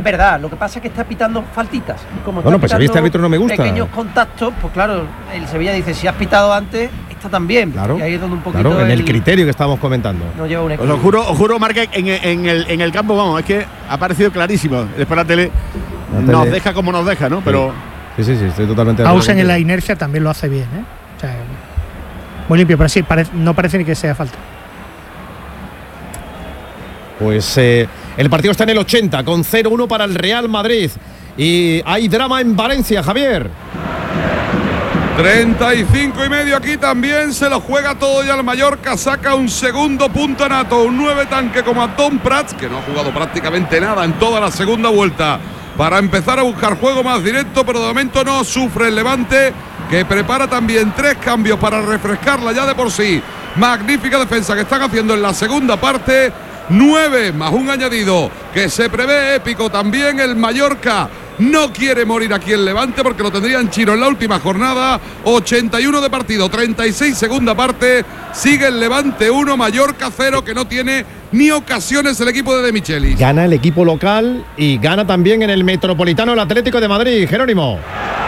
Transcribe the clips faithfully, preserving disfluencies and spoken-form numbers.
verdad, lo que pasa es que está pitando faltitas. Como bueno, pues a mí este árbitro no me gusta. Pequeños contactos, pues claro, el Sevilla dice, si has pitado antes, está también. Claro, y ahí es donde un poquito claro, en el, el criterio que estábamos comentando. No lleva un Os lo juro, os juro, Marc, en, en, el, en el campo, vamos, es que ha parecido clarísimo. Después la tele, la tele nos deja como nos deja, ¿no? Pero sí, sí, sí, estoy totalmente de Ausen en la inercia también lo hace bien, ¿eh? O sea, muy limpio, pero sí, parece, no parece ni que sea falta. Pues eh, el partido está en el ochenta, con cero uno para el Real Madrid. Y hay drama en Valencia, Javier. treinta y cinco y medio aquí también, se lo juega todo ya el Mallorca, saca un segundo punto nato, un nueve tanque como Antón Prats, que no ha jugado prácticamente nada en toda la segunda vuelta, para empezar a buscar juego más directo, pero de momento no sufre el Levante, que prepara también tres cambios para refrescarla ya de por sí. Magnífica defensa que están haciendo en la segunda parte. Nueve más un añadido que se prevé épico también. El Mallorca no quiere morir aquí en Levante porque lo tendrían Chiro en la última jornada. ochenta y uno de partido, treinta y seis segunda parte. Sigue el Levante uno, Mallorca cero, que no tiene ni ocasiones el equipo de De Michelis. Gana el equipo local y gana también en el Metropolitano el Atlético de Madrid, Jerónimo.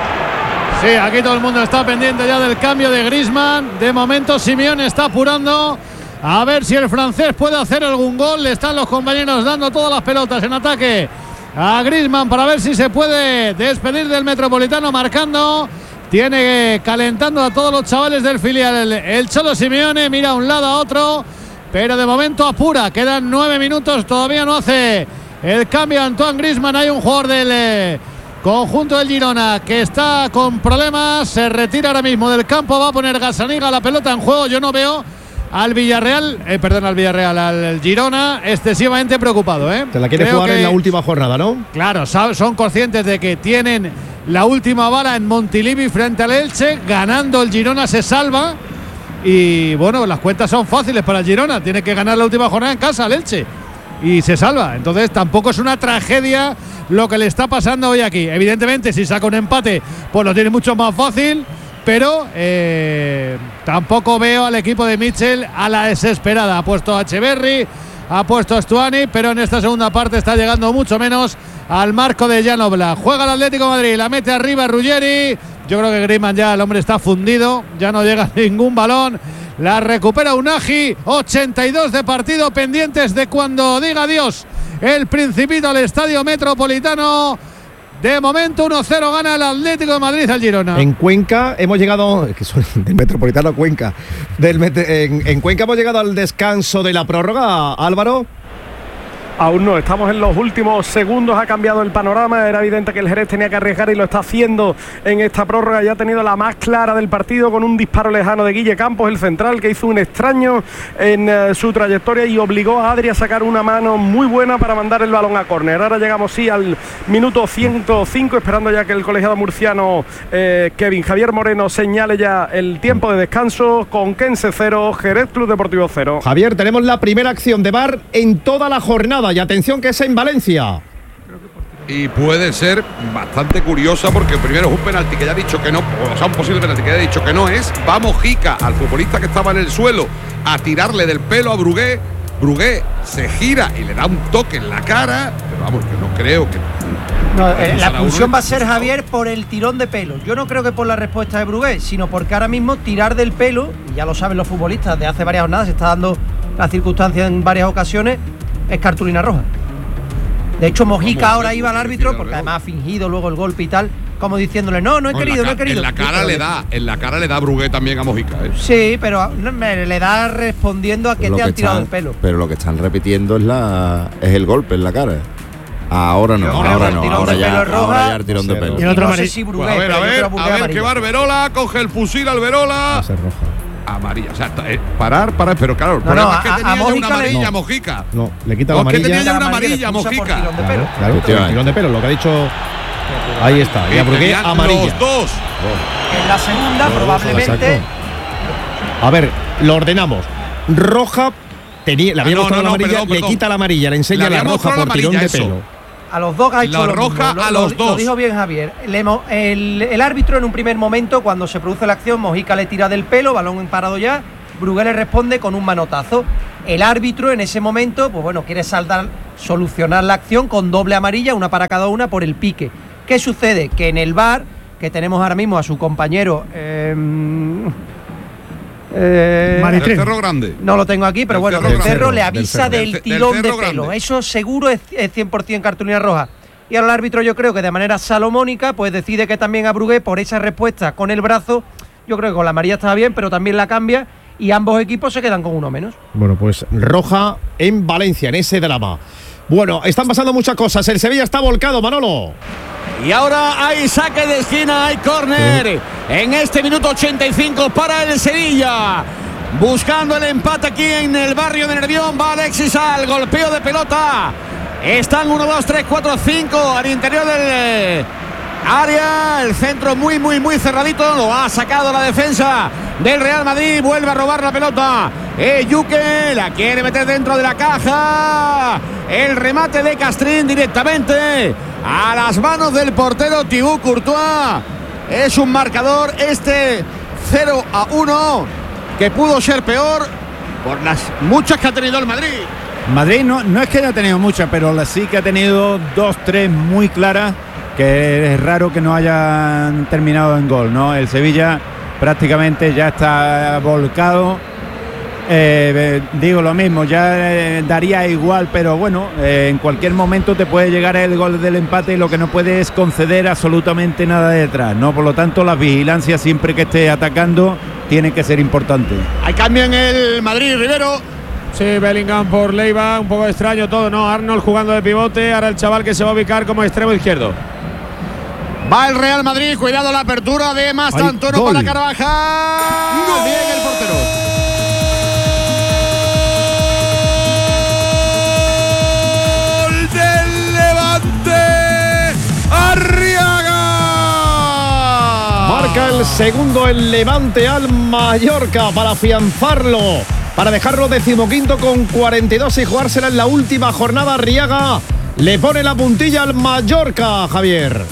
Sí, aquí todo el mundo está pendiente ya del cambio de Griezmann. De momento Simeone está apurando a ver si el francés puede hacer algún gol. Le están los compañeros dando todas las pelotas en ataque a Griezmann para ver si se puede despedir del Metropolitano, marcando. Tiene calentando a todos los chavales del filial el, el Cholo Simeone. Mira a un lado, a otro, pero de momento apura. Quedan nueve minutos, todavía no hace el cambio Antoine Griezmann. Hay un jugador del eh, conjunto del Girona que está con problemas. Se retira ahora mismo del campo. Va a poner Gazzaniga la pelota en juego. Yo no veo al Villarreal, eh, perdón, al Villarreal, al Girona excesivamente preocupado, ¿eh? Se la quiere Creo jugar que, en la última jornada, ¿no? Claro, son conscientes de que tienen la última bala en Montilivi frente al Elche. Ganando el Girona se salva. Y bueno, las cuentas son fáciles para el Girona. Tiene que ganar la última jornada en casa al Elche y se salva. Entonces tampoco es una tragedia lo que le está pasando hoy aquí. Evidentemente, si saca un empate, pues lo tiene mucho más fácil. Pero eh, tampoco veo al equipo de Mitchell a la desesperada. Ha puesto a Echeverri, ha puesto a Stuani, pero en esta segunda parte está llegando mucho menos al marco de Jan Oblak. Juega el Atlético de Madrid, la mete arriba Ruggeri. Yo creo que Griezmann ya, el hombre está fundido, ya no llega ningún balón. La recupera Unagi. ochenta y dos de partido, pendientes de cuando diga adiós el Principito al Estadio Metropolitano. De momento uno cero gana el Atlético de Madrid al Girona. En Cuenca hemos llegado, que soy del Metropolitano Cuenca, del Met- en, en Cuenca hemos llegado al descanso de la prórroga, Álvaro. Aún no, estamos en los últimos segundos, ha cambiado el panorama, era evidente que el Jerez tenía que arriesgar y lo está haciendo en esta prórroga. Ya ha tenido la más clara del partido con un disparo lejano de Guille Campos, el central, que hizo un extraño en uh, su trayectoria y obligó a Adri a sacar una mano muy buena para mandar el balón a córner. Ahora llegamos sí al minuto ciento cinco, esperando ya que el colegiado murciano eh, Kevin Javier Moreno señale ya el tiempo de descanso. Conquense cero, Jerez Club Deportivo cero. Javier, tenemos la primera acción de V A R en toda la jornada. Y atención que es en Valencia. Y puede ser bastante curiosa porque primero es un penalti que ya ha dicho que no, o sea, un posible penalti que ya ha dicho que no es. Va Mojica al futbolista que estaba en el suelo a tirarle del pelo a Brugué. Brugué se gira y le da un toque en la cara, pero vamos, yo no creo que... No, eh, la expulsión va a ser, Javier, por el tirón de pelo. Yo no creo que por la respuesta de Brugué, sino porque ahora mismo tirar del pelo, y ya lo saben los futbolistas de hace varias jornadas, se está dando la circunstancia en varias ocasiones, es cartulina roja. De hecho, Mojica ahora iba al árbitro, porque además ha fingido luego el golpe y tal, como diciéndole, no, no he querido, no he querido. En la cara le da, en la cara le da Brugué también a Mojica, ¿eh? Sí, pero le da respondiendo a que te han tirado el pelo. Pero lo que están repitiendo es la es el golpe en la cara. Ahora no, Yo ahora creo que no, el ahora tirón de ya, pelo es roja. ahora ya el tirón de pelo. Y el otro no sé si Brugué, Pues a ver, pero a yo ver, creo a Brugué ver amarillo. que va Alberola, coge el fusil Alberola. Va a ser roja. Amarilla, o sea, eh, parar, parar, pero claro, el No, problema no, es que a- tenía a ya una Mojica le- amarilla, no. Mojica. No, le quita No, la es que amarilla. tenía ya una La amarilla, le puso por Mojica. tirón de Claro, pelo. claro, el tirón de pelo, lo que ha dicho. Ahí está, y a Brugué tenían amarilla. los dos. En la segunda, probablemente. Exacto. A ver, lo ordenamos. Roja, tenía, le había Ah, no, mostrado no, la no, amarilla, perdón, le perdón. quita la amarilla, le enseña Le la había roja mostrado por la tirón de amarilla, pelo. eso. A los dos ha hecho La lo roja mismo. Lo- a lo- los dos. Lo dijo bien Javier. Le mo- el, el árbitro en un primer momento, cuando se produce la acción, Mojica le tira del pelo, balón parado ya, Brugué le responde con un manotazo. El árbitro en ese momento, pues bueno, quiere saldar solucionar la acción con doble amarilla, una para cada una por el pique. ¿Qué sucede? Que en el V A R, que tenemos ahora mismo a su compañero eh, eh, el Cerro Grande. No lo tengo aquí, pero el bueno, Cerro el Grande. Cerro le avisa del, del tirón del de Cerro pelo. Grande. Eso seguro es, es cien por ciento cartulina roja. Y ahora el árbitro, yo creo que de manera salomónica, pues decide que también a Brugué, por esa respuesta con el brazo, yo creo que con la amarilla estaba bien, pero también la cambia y ambos equipos se quedan con uno menos. Bueno, pues roja en Valencia, en ese drama. Bueno, están pasando muchas cosas. El Sevilla está volcado, Manolo. Y ahora hay saque de esquina, hay córner. Sí. En este minuto ochenta y cinco para el Sevilla. Buscando el empate aquí en el barrio de Nervión. Va Alexis al golpeo de pelota. Están uno, dos, tres, cuatro, cinco al interior del área. El centro muy, muy, muy cerradito. Lo ha sacado la defensa del Real Madrid. Vuelve a robar la pelota. Eh, Yuque la quiere meter dentro de la caja. El remate de Castrín directamente a las manos del portero Thibaut Courtois. Es un marcador este cero a uno que pudo ser peor por las muchas que ha tenido el Madrid. Madrid no, no es que haya tenido muchas, pero sí que ha tenido dos, tres muy claras, que es raro que no hayan terminado en gol, ¿no? El Sevilla prácticamente ya está volcado. Eh, digo lo mismo, ya eh, daría igual, pero bueno, eh, en cualquier momento te puede llegar el gol del empate y lo que no puede es conceder absolutamente nada detrás, ¿no? Por lo tanto, la vigilancia siempre que esté atacando tiene que ser importante. Hay cambio en el Madrid, Rivero. Sí, Bellingham por Leiva, un poco extraño todo, ¿no? Arnold jugando de pivote, ahora el chaval que se va a ubicar como extremo izquierdo. Va el Real Madrid, cuidado la apertura de Mastantuono para Carvajal. ¡Gol! Bien el portero. Marca el segundo el Levante al Mallorca para afianzarlo, para dejarlo decimoquinto con cuarenta y dos y jugársela en la última jornada. Arriaga le pone la puntilla al Mallorca, Javier.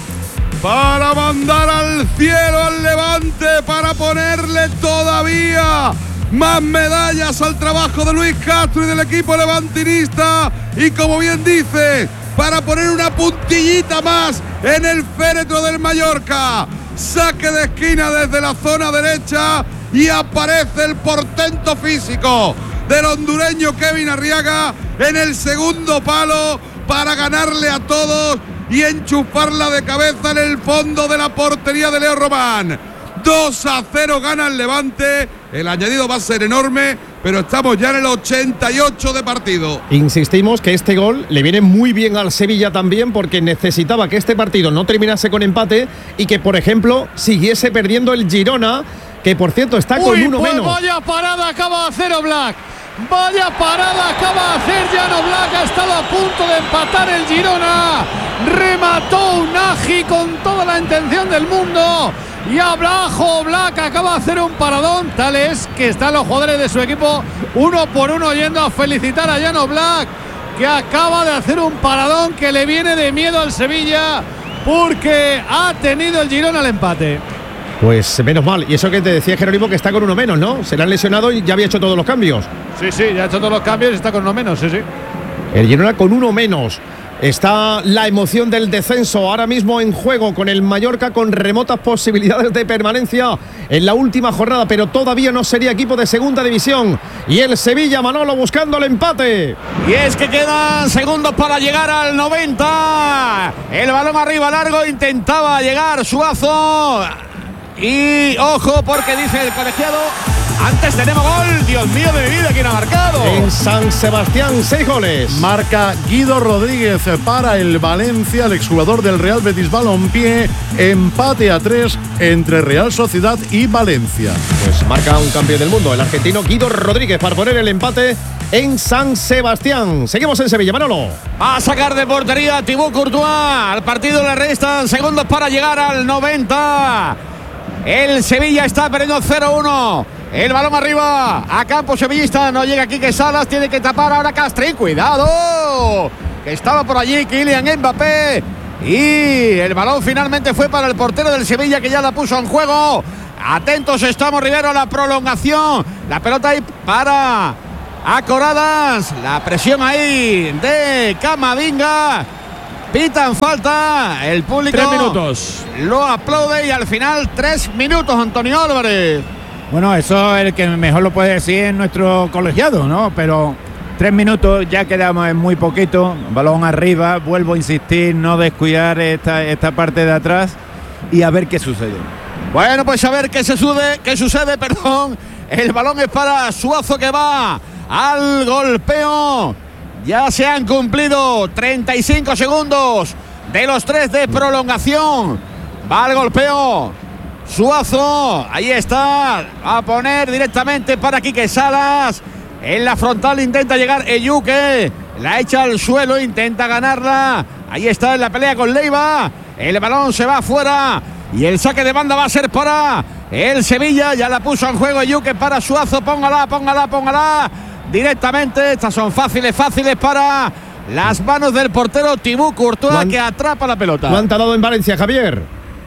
Para mandar al cielo al Levante, para ponerle todavía más medallas al trabajo de Luis Castro y del equipo levantinista. Y como bien dice, para poner una puntillita más en el féretro del Mallorca. Saque de esquina desde la zona derecha y aparece el portento físico del hondureño Kevin Arriaga en el segundo palo para ganarle a todos y enchufarla de cabeza en el fondo de la portería de Leo Román. dos a cero gana el Levante. El añadido va a ser enorme, pero estamos ya en el ochenta y ocho de partido. Insistimos que este gol le viene muy bien al Sevilla también, porque necesitaba que este partido no terminase con empate y que, por ejemplo, siguiese perdiendo el Girona, que por cierto está con Uy, uno pues menos. Vaya parada acaba de hacer Oblak. Vaya parada acaba de hacer Jan Oblak. Ha estado a punto de empatar el Girona. Remató Unagi con toda la intención del mundo. Y abajo Oblak acaba de hacer un paradón. Tal es que están los jugadores de su equipo uno por uno yendo a felicitar a Jan Oblak, que acaba de hacer un paradón que le viene de miedo al Sevilla, porque ha tenido el Girona el empate. Pues menos mal. Y eso que te decía Jerónimo, que está con uno menos, ¿no? Se le han lesionado y ya había hecho todos los cambios. Sí, sí, ya ha hecho todos los cambios y está con uno menos, sí, sí. El Girona con uno menos. Está la emoción del descenso ahora mismo en juego, con el Mallorca con remotas posibilidades de permanencia en la última jornada, pero todavía no sería equipo de segunda división. Y el Sevilla, Manolo, buscando el empate. Y es que quedan segundos para llegar al noventa. El balón arriba largo, intentaba llegar Suazo. Y ojo, porque dice el colegiado: antes tenemos gol. Dios mío de mi vida, ¿quién ha marcado? En San Sebastián, seis goles. Marca Guido Rodríguez para el Valencia, el exjugador del Real Betis Balompié. Empate a tres entre Real Sociedad y Valencia. Pues marca un campeón del mundo, el argentino Guido Rodríguez, para poner el empate en San Sebastián. Seguimos en Sevilla, Manolo. Va a sacar de portería Thibaut Courtois. Al partido le restan segundos para llegar al noventa. El Sevilla está perdiendo cero uno. El balón arriba a campo sevillista. No llega Quique Salas. Tiene que tapar ahora Castrín. ¡Cuidado! Que estaba por allí Kylian Mbappé. Y el balón finalmente fue para el portero del Sevilla, que ya la puso en juego. Atentos estamos, Rivero, a la prolongación. La pelota ahí para acoradas. La presión ahí de Camavinga. Pitan falta. El público Tres minutos. lo aplaude y al final tres minutos, Antonio Álvarez. Bueno, eso es el que mejor lo puede decir es nuestro colegiado, ¿no? Pero tres minutos, ya quedamos en muy poquito. Balón arriba, vuelvo a insistir, no descuidar esta, esta parte de atrás y a ver qué sucede. Bueno, pues a ver qué se sucede, qué sucede, perdón. El balón es para Suazo que va al golpeo. Ya se han cumplido treinta y cinco segundos de los tres de prolongación. Va al golpeo. Suazo, ahí está. Va a poner directamente para Quique Salas. En la frontal intenta llegar Eyuke. La echa al suelo, intenta ganarla. Ahí está en la pelea con Leiva. El balón se va afuera. Y el saque de banda va a ser para el Sevilla. Ya la puso en juego Eyuke para Suazo. Póngala, póngala, póngala. Directamente. Estas son fáciles, fáciles para las manos del portero Thibaut Courtois, que atrapa la pelota. ¿Cuánto ha dado en Valencia, Javier?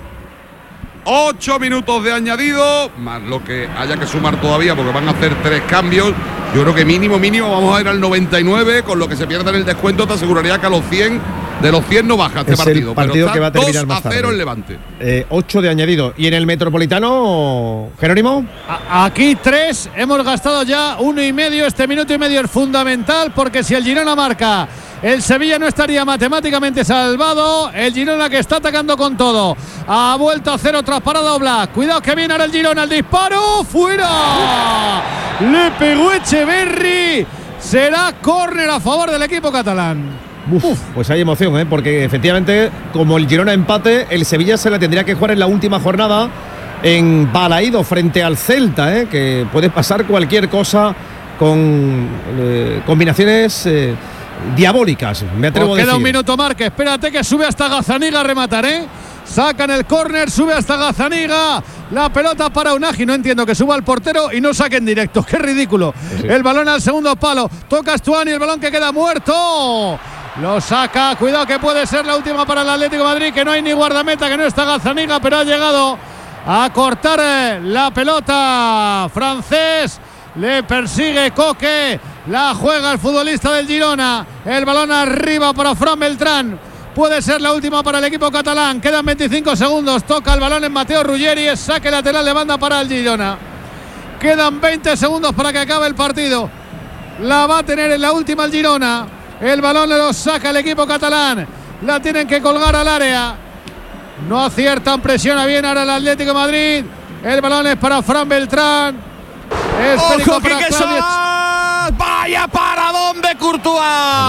Ocho minutos de añadido, más lo que haya que sumar todavía, porque van a hacer tres cambios. Yo creo que mínimo, mínimo vamos a ir al noventa y nueve, con lo que se pierda en el descuento te aseguraría que a los cien, de los cien no baja este es partido. el partido pero que va a terminar dos más a tarde. cero el Levante. Eh, ocho de añadido. ¿Y en el Metropolitano, Jerónimo? A- aquí tres, hemos gastado ya uno y medio. Este minuto y medio es fundamental, porque si el Girona marca, el Sevilla no estaría matemáticamente salvado. El Girona que está atacando con todo. Ha vuelto a cero tras parada Oblak. Cuidado que viene ahora el Girona. El disparo. ¡Fuera! Le pegó Echeverri. Será córner a favor del equipo catalán. Uf, Uf. Pues hay emoción, ¿eh? Porque efectivamente, como el Girona empate, el Sevilla se la tendría que jugar en la última jornada en Balaído frente al Celta, ¿eh? Que puede pasar cualquier cosa con eh, combinaciones eh, diabólicas, me atrevo Os a queda decir. un minuto, Marque. Espérate que sube hasta Gazzaniga a rematar, ¿eh? Sacan el córner, sube hasta Gazzaniga. La pelota para Unagi. No entiendo que suba al portero y no saque en directo. Qué ridículo. Sí. El balón al segundo palo. Toca Stuani, el balón que queda muerto. Lo saca. Cuidado que puede ser la última para el Atlético de Madrid, que no hay ni guardameta, que no está Gazzaniga, pero ha llegado a cortar la pelota francés. Le persigue Coque. La juega el futbolista del Girona. El balón arriba para Fran Beltrán. Puede ser la última para el equipo catalán. Quedan veinticinco segundos. Toca el balón en Mateo Ruggeri. Es saque lateral de banda para el Girona. Quedan veinte segundos para que acabe el partido. La va a tener en la última el Girona. El balón lo saca el equipo catalán. La tienen que colgar al área. No aciertan. Presiona bien ahora el Atlético de Madrid. El balón es para Fran Beltrán. Es ¡Ojo, Quique Salas! ¡Vaya paradón de Courtois!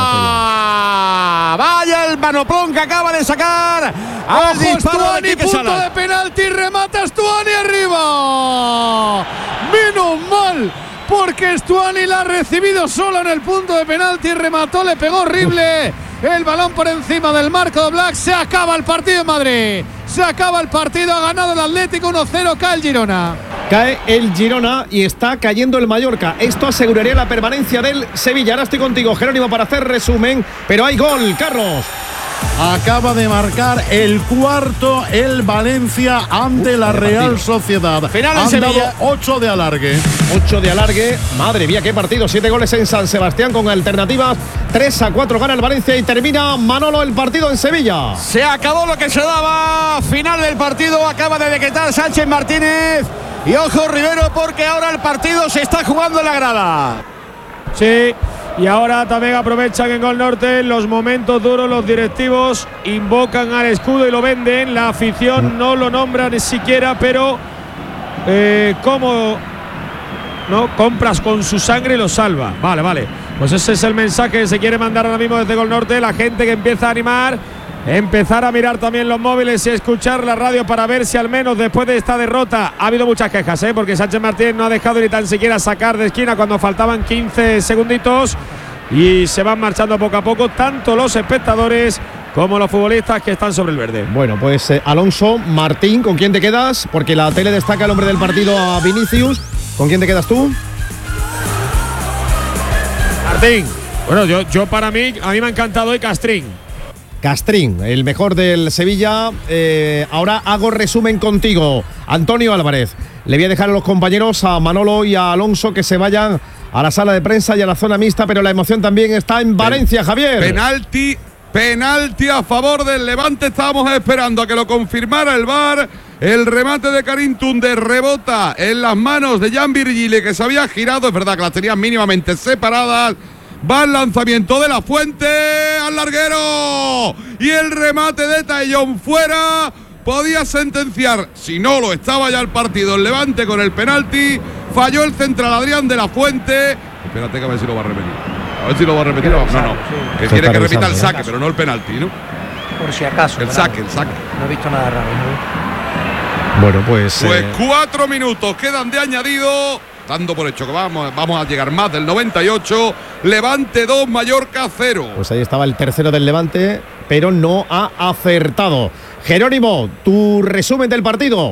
¡Vaya el manoplón que acaba de sacar! ¡Al disparo Stuani, de Quique punto Salas! De penalti, remata Stuani arriba. Menos mal, porque Stuani la ha recibido solo en el punto de penalti, remató, le pegó horrible. El balón por encima del marco de Oblak. Se acaba el partido en Madrid. Se acaba el partido. Ha ganado el Atlético uno cero. Cae el Girona. Cae el Girona y está cayendo el Mallorca. Esto aseguraría la permanencia del Sevilla. Ahora estoy contigo, Jerónimo, para hacer resumen. Pero hay gol, Carlos. Acaba de marcar el cuarto el Valencia ante Uf, la Real partido. Sociedad. Final Han en dado Sevilla. ocho de alargue. ocho de alargue. Madre mía, qué partido. Siete goles en San Sebastián con alternativas. tres a cuatro gana el Valencia y termina Manolo el partido en Sevilla. Se acabó lo que se daba. Final del partido. Acaba de decretar Sánchez Martínez. Y ojo, Rivero, porque ahora el partido se está jugando en la grada. Sí. Y ahora también aprovechan en Gol Norte los momentos duros. Los directivos invocan al escudo y lo venden. La afición no lo nombra ni siquiera, pero eh, ¿cómo no compras con su sangre y lo salva? Vale, vale. Pues ese es el mensaje que se quiere mandar ahora mismo desde Gol Norte. La gente que empieza a animar, empezar a mirar también los móviles y escuchar la radio para ver si al menos después de esta derrota ha habido muchas quejas, ¿eh? Porque Sánchez Martínez no ha dejado ni tan siquiera sacar de esquina cuando faltaban quince segunditos y se van marchando poco a poco tanto los espectadores como los futbolistas que están sobre el verde. Bueno, pues eh, Alonso, Martín, ¿con quién te quedas? Porque la tele destaca el hombre del partido a Vinicius. ¿Con quién te quedas tú? Martín. Bueno, yo, yo para mí, a mí me ha encantado hoy Castrín. Castrín, el mejor del Sevilla. Eh, ahora hago resumen contigo, Antonio Álvarez. Le voy a dejar a los compañeros, a Manolo y a Alonso, que se vayan a la sala de prensa y a la zona mixta, pero la emoción también está en Valencia, Javier. Penalti, penalti a favor del Levante. Estábamos esperando a que lo confirmara el V A R. El remate de Karim Tunde rebota en las manos de Jan Virgili, que se había girado. Es verdad que las tenían mínimamente separadas. Va el lanzamiento de La Fuente al larguero. Y el remate de Taillon fuera. Podía sentenciar, si no lo estaba ya el partido, el Levante con el penalti. Falló el central Adrián de La Fuente. Espérate que a ver si lo va a repetir. A ver si lo va a repetir. No, no, no. Que Eso quiere está que repita el revisando, saque, ¿eh? pero no el penalti, ¿no? Por si acaso. El ¿verdad? saque, el saque. No he visto nada raro, ¿no? Bueno, pues. Pues eh, cuatro minutos quedan de añadido. Dando por hecho que vamos, vamos a llegar más del noventa y ocho. Levante dos, Mallorca cero. Pues ahí estaba el tercero del Levante, pero no ha acertado. Jerónimo, tu resumen del partido.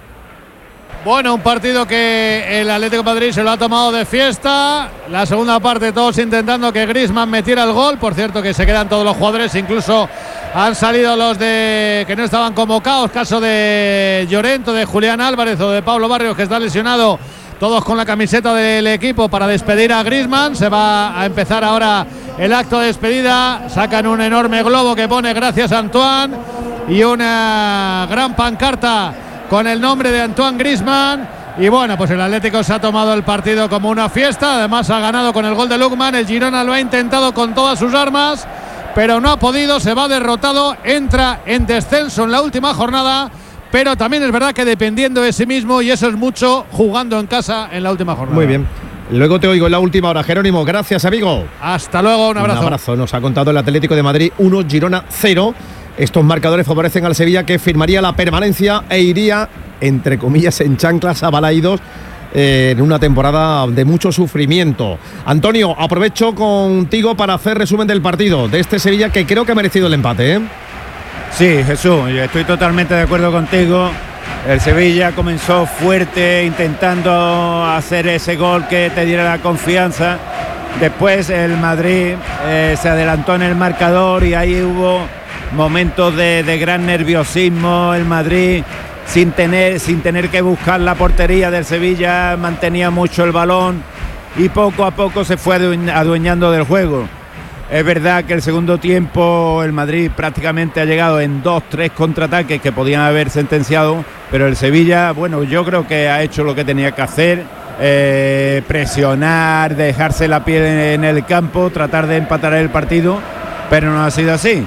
Bueno, un partido que el Atlético de Madrid se lo ha tomado de fiesta. La segunda parte todos intentando que Griezmann metiera el gol. Por cierto que se quedan todos los jugadores, incluso han salido los de que no estaban convocados. Caso de Llorente, de Julián Álvarez o de Pablo Barrios, que está lesionado. Todos con la camiseta del equipo para despedir a Griezmann. Se va a empezar ahora el acto de despedida. Sacan un enorme globo que pone gracias a Antoine y una gran pancarta con el nombre de Antoine Griezmann. Y bueno, pues el Atlético se ha tomado el partido como una fiesta. Además ha ganado con el gol de Lookman. El Girona lo ha intentado con todas sus armas, pero no ha podido. Se va derrotado. Entra en descenso en la última jornada. Pero también es verdad que dependiendo de sí mismo, y eso es mucho, jugando en casa en la última jornada. Muy bien. Luego te oigo en la última hora, Jerónimo. Gracias, amigo. Hasta luego, un abrazo. Un abrazo. Nos ha contado el Atlético de Madrid uno, Girona cero. Estos marcadores favorecen al Sevilla, que firmaría la permanencia e iría, entre comillas, en chanclas a Balaidos eh, en una temporada de mucho sufrimiento. Antonio, aprovecho contigo para hacer resumen del partido de este Sevilla, que creo que ha merecido el empate, ¿eh? Sí, Jesús, yo estoy totalmente de acuerdo contigo. El Sevilla comenzó fuerte, intentando hacer ese gol que te diera la confianza. Después el Madrid eh, se adelantó en el marcador y ahí hubo momentos de, de gran nerviosismo. El Madrid, sin tener, sin tener que buscar la portería del Sevilla, mantenía mucho el balón y poco a poco se fue adueñando del juego. Es verdad que el segundo tiempo el Madrid prácticamente ha llegado en dos, tres contraataques que podían haber sentenciado, pero el Sevilla, bueno, yo creo que ha hecho lo que tenía que hacer, eh, presionar, dejarse la piel en el campo, tratar de empatar el partido, pero no ha sido así.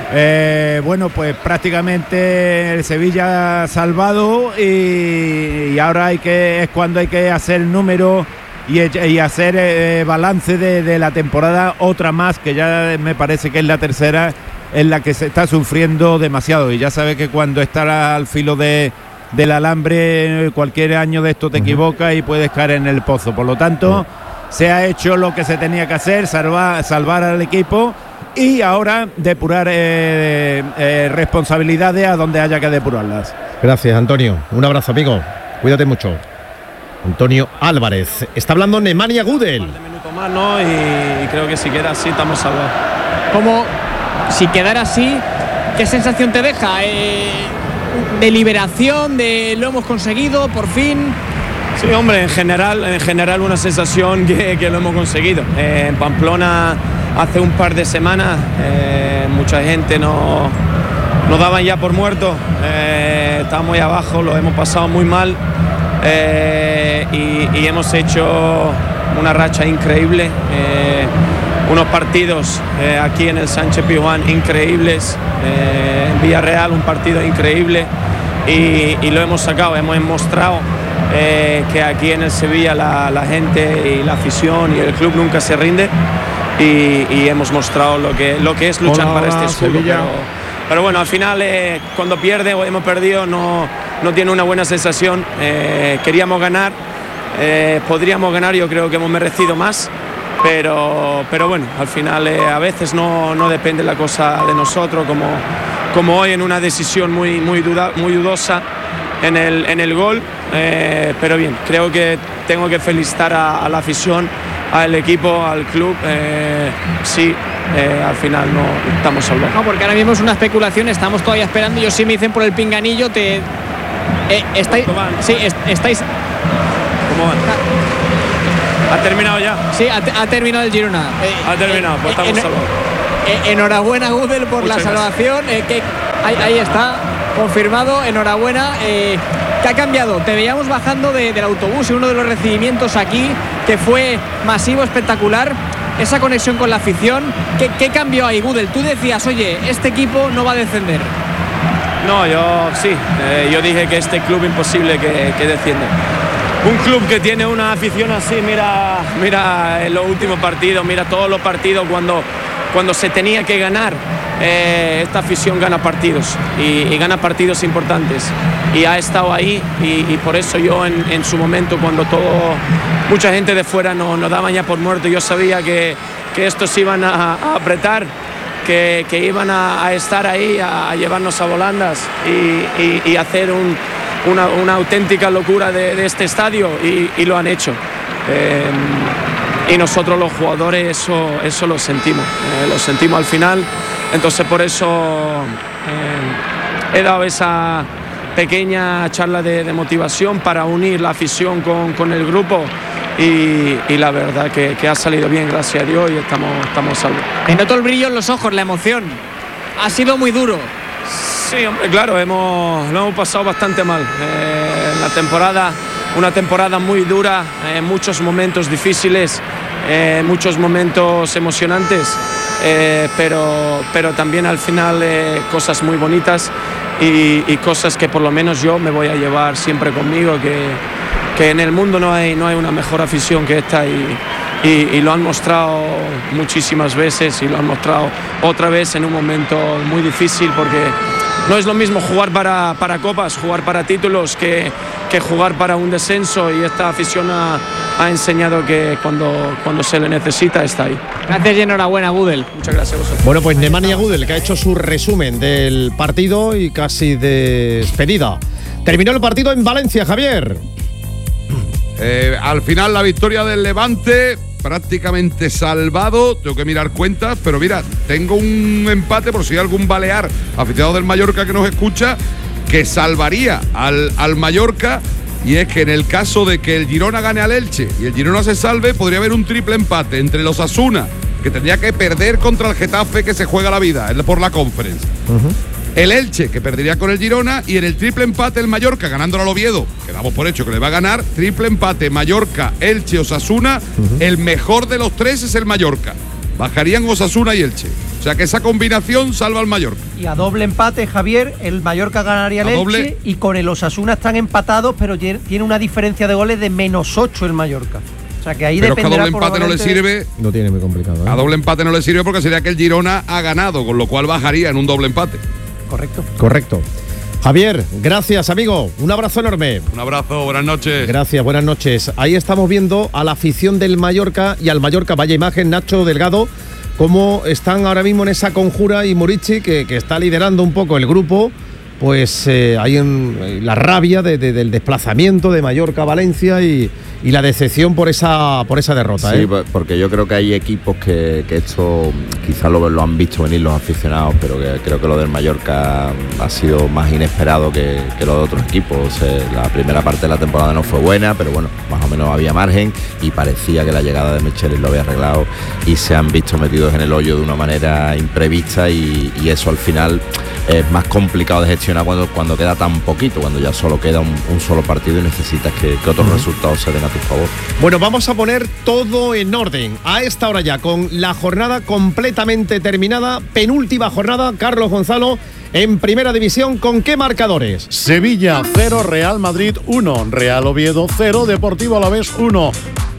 Eh, bueno, pues prácticamente el Sevilla ha salvado y, y ahora hay que, es cuando hay que hacer número y, y hacer eh, balance de, de la temporada, otra más, que ya me parece que es la tercera en la que se está sufriendo demasiado, y ya sabe que cuando está al filo de, del alambre, cualquier año de esto te equivocas y puedes caer en el pozo. Por lo tanto, se ha hecho lo que se tenía que hacer, salvar, salvar al equipo y ahora depurar eh, eh, responsabilidades a donde haya que depurarlas. Gracias, Antonio. Un abrazo, amigo. Cuídate mucho. Antonio Álvarez. Está hablando Nemanja Gudel. Un minuto más, ¿no? Y, y creo que si queda así estamos salvados. Como si quedara así, ¿qué sensación te deja? Eh, de liberación, de lo hemos conseguido, por fin. Sí, hombre, en general, en general una sensación que, que lo hemos conseguido. Eh, en Pamplona hace un par de semanas eh, mucha gente nos, nos daban ya por muertos. Eh, estábamos ahí abajo, lo hemos pasado muy mal. Eh, y, y hemos hecho una racha increíble, eh, unos partidos eh, aquí en el Sánchez Pizjuán increíbles, eh, en Villarreal un partido increíble y, y lo hemos sacado, hemos mostrado eh, que aquí en el Sevilla la, la gente y la afición y el club nunca se rinde y, y hemos mostrado lo que, lo que es luchar Hola, para este escudo. Sevilla. Pero, pero bueno, al final eh, cuando pierde o hemos perdido no, no tiene una buena sensación. Eh, queríamos ganar, eh, podríamos ganar, yo creo que hemos merecido más, pero, pero bueno, al final eh, a veces no, no depende la cosa de nosotros, como, como hoy en una decisión muy, muy, duda, muy dudosa en el, en el gol, eh, pero bien, creo que tengo que felicitar a, a la afición, al equipo, al club, eh, sí. Eh, al final no estamos salvados. No, porque ahora mismo es una especulación, estamos todavía esperando. Yo sí me dicen por el pinganillo, te eh, estáis, sí, est estáis. ¿Cómo van? ¿Ha terminado ya? Sí, ha, ha terminado el Girona. Eh, ha terminado, eh, pues estamos en, salvados. Eh, enhorabuena, Gudel, por Muchas la gracias. salvación. Eh, que, ahí, ahí está, confirmado. Enhorabuena. Eh, ¿Qué ha cambiado? Te veíamos bajando de, del autobús en uno de los recibimientos aquí, que fue masivo, espectacular. Esa conexión con la afición. ¿Qué, qué cambió ahí, Gudel? Tú decías, oye, este equipo no va a descender. No, yo sí. Eh, yo dije que este club imposible que, que desciende. Un club que tiene una afición así, mira, mira en los últimos partidos, mira todos los partidos cuando, cuando se tenía que ganar. Eh, esta afición gana partidos y, y gana partidos importantes y ha estado ahí y, y por eso yo en, en su momento cuando todo mucha gente de fuera nos no daban ya por muerto, yo sabía que, que estos iban a, a apretar, que, que iban a, a estar ahí, a, a llevarnos a volandas y, y, y hacer un, una, una auténtica locura de, de este estadio y, y lo han hecho. Eh, y nosotros los jugadores eso, eso lo sentimos, eh, lo sentimos al final. Entonces por eso eh, he dado esa pequeña charla de, de motivación para unir la afición con, con el grupo y, y la verdad que, que ha salido bien, gracias a Dios, y estamos, estamos salvos. Me noto el brillo en los ojos, la emoción. Ha sido muy duro. Sí, hombre, claro, hemos, lo hemos pasado bastante mal. Eh, la temporada, una temporada muy dura, en eh, muchos momentos difíciles, eh, muchos momentos emocionantes. Eh, pero, pero también al final eh, cosas muy bonitas y, y cosas que por lo menos yo me voy a llevar siempre conmigo, que, que en el mundo no hay, no hay una mejor afición que esta y, y, y lo han mostrado muchísimas veces y lo han mostrado otra vez en un momento muy difícil, porque no es lo mismo jugar para, para copas, jugar para títulos que, que jugar para un descenso, y esta afición ha, ha enseñado que cuando, cuando se le necesita está ahí. Gracias y enhorabuena, Gudel. Muchas gracias a vosotros. Bueno, pues Nemanja Gudel, que ha hecho su resumen del partido y casi de despedida. Terminó el partido en Valencia, Javier. Eh, al final la victoria del Levante, prácticamente salvado. Tengo que mirar cuentas, pero mira, tengo un empate por si hay algún balear aficionado del Mallorca que nos escucha, que salvaría al, al Mallorca. Y es que en el caso de que el Girona gane al Elche y el Girona se salve, podría haber un triple empate entre los Osasuna, que tendría que perder contra el Getafe, que se juega la vida por la Conference. Uh-huh. El Elche, que perdería con el Girona, y en el triple empate el Mallorca, ganándolo al Oviedo, que damos por hecho que le va a ganar. Triple empate Mallorca, Elche, Osasuna. Uh-huh. El mejor de los tres es el Mallorca. Bajarían Osasuna y Elche. O sea que esa combinación salva al Mallorca. Y a doble empate, Javier, el Mallorca ganaría el Elche doble. Y con el Osasuna están empatados, pero tiene una diferencia de goles de menos ocho el Mallorca. O sea que ahí pero dependerá. Pero que a doble empate no le sirve. No tiene muy complicado, ¿eh? A doble empate no le sirve porque sería que el Girona ha ganado, con lo cual bajaría en un doble empate. Correcto. Correcto. Javier, gracias, amigo. Un abrazo enorme. Un abrazo, buenas noches. Gracias, buenas noches. Ahí estamos viendo a la afición del Mallorca y al Mallorca. Vaya imagen, Nacho Delgado, cómo están ahora mismo en esa conjura, y Murici, que, que está liderando un poco el grupo, pues eh, hay en, la rabia de, de, del desplazamiento de Mallorca a Valencia y, y la decepción por esa por esa derrota. Sí, ¿eh? Porque yo creo que hay equipos que, que esto quizás lo, lo han visto venir los aficionados, pero que creo que lo del Mallorca ha sido más inesperado que, que lo de otros equipos. O sea, la primera parte de la temporada no fue buena, pero bueno, más o menos había margen y parecía que la llegada de Michelis lo había arreglado, y se han visto metidos en el hoyo de una manera imprevista, y, y eso al final es más complicado de gestionar cuando, cuando queda tan poquito, cuando ya solo queda un, un solo partido y necesitas que, que otros uh-huh. resultados se den a tu favor. Bueno, vamos a poner todo en orden a esta hora ya, con la jornada completamente terminada, penúltima jornada. Carlos Gonzalo, en Primera División, ¿con qué marcadores? Sevilla cero, Real Madrid uno, Real Oviedo cero, Deportivo Alavés uno,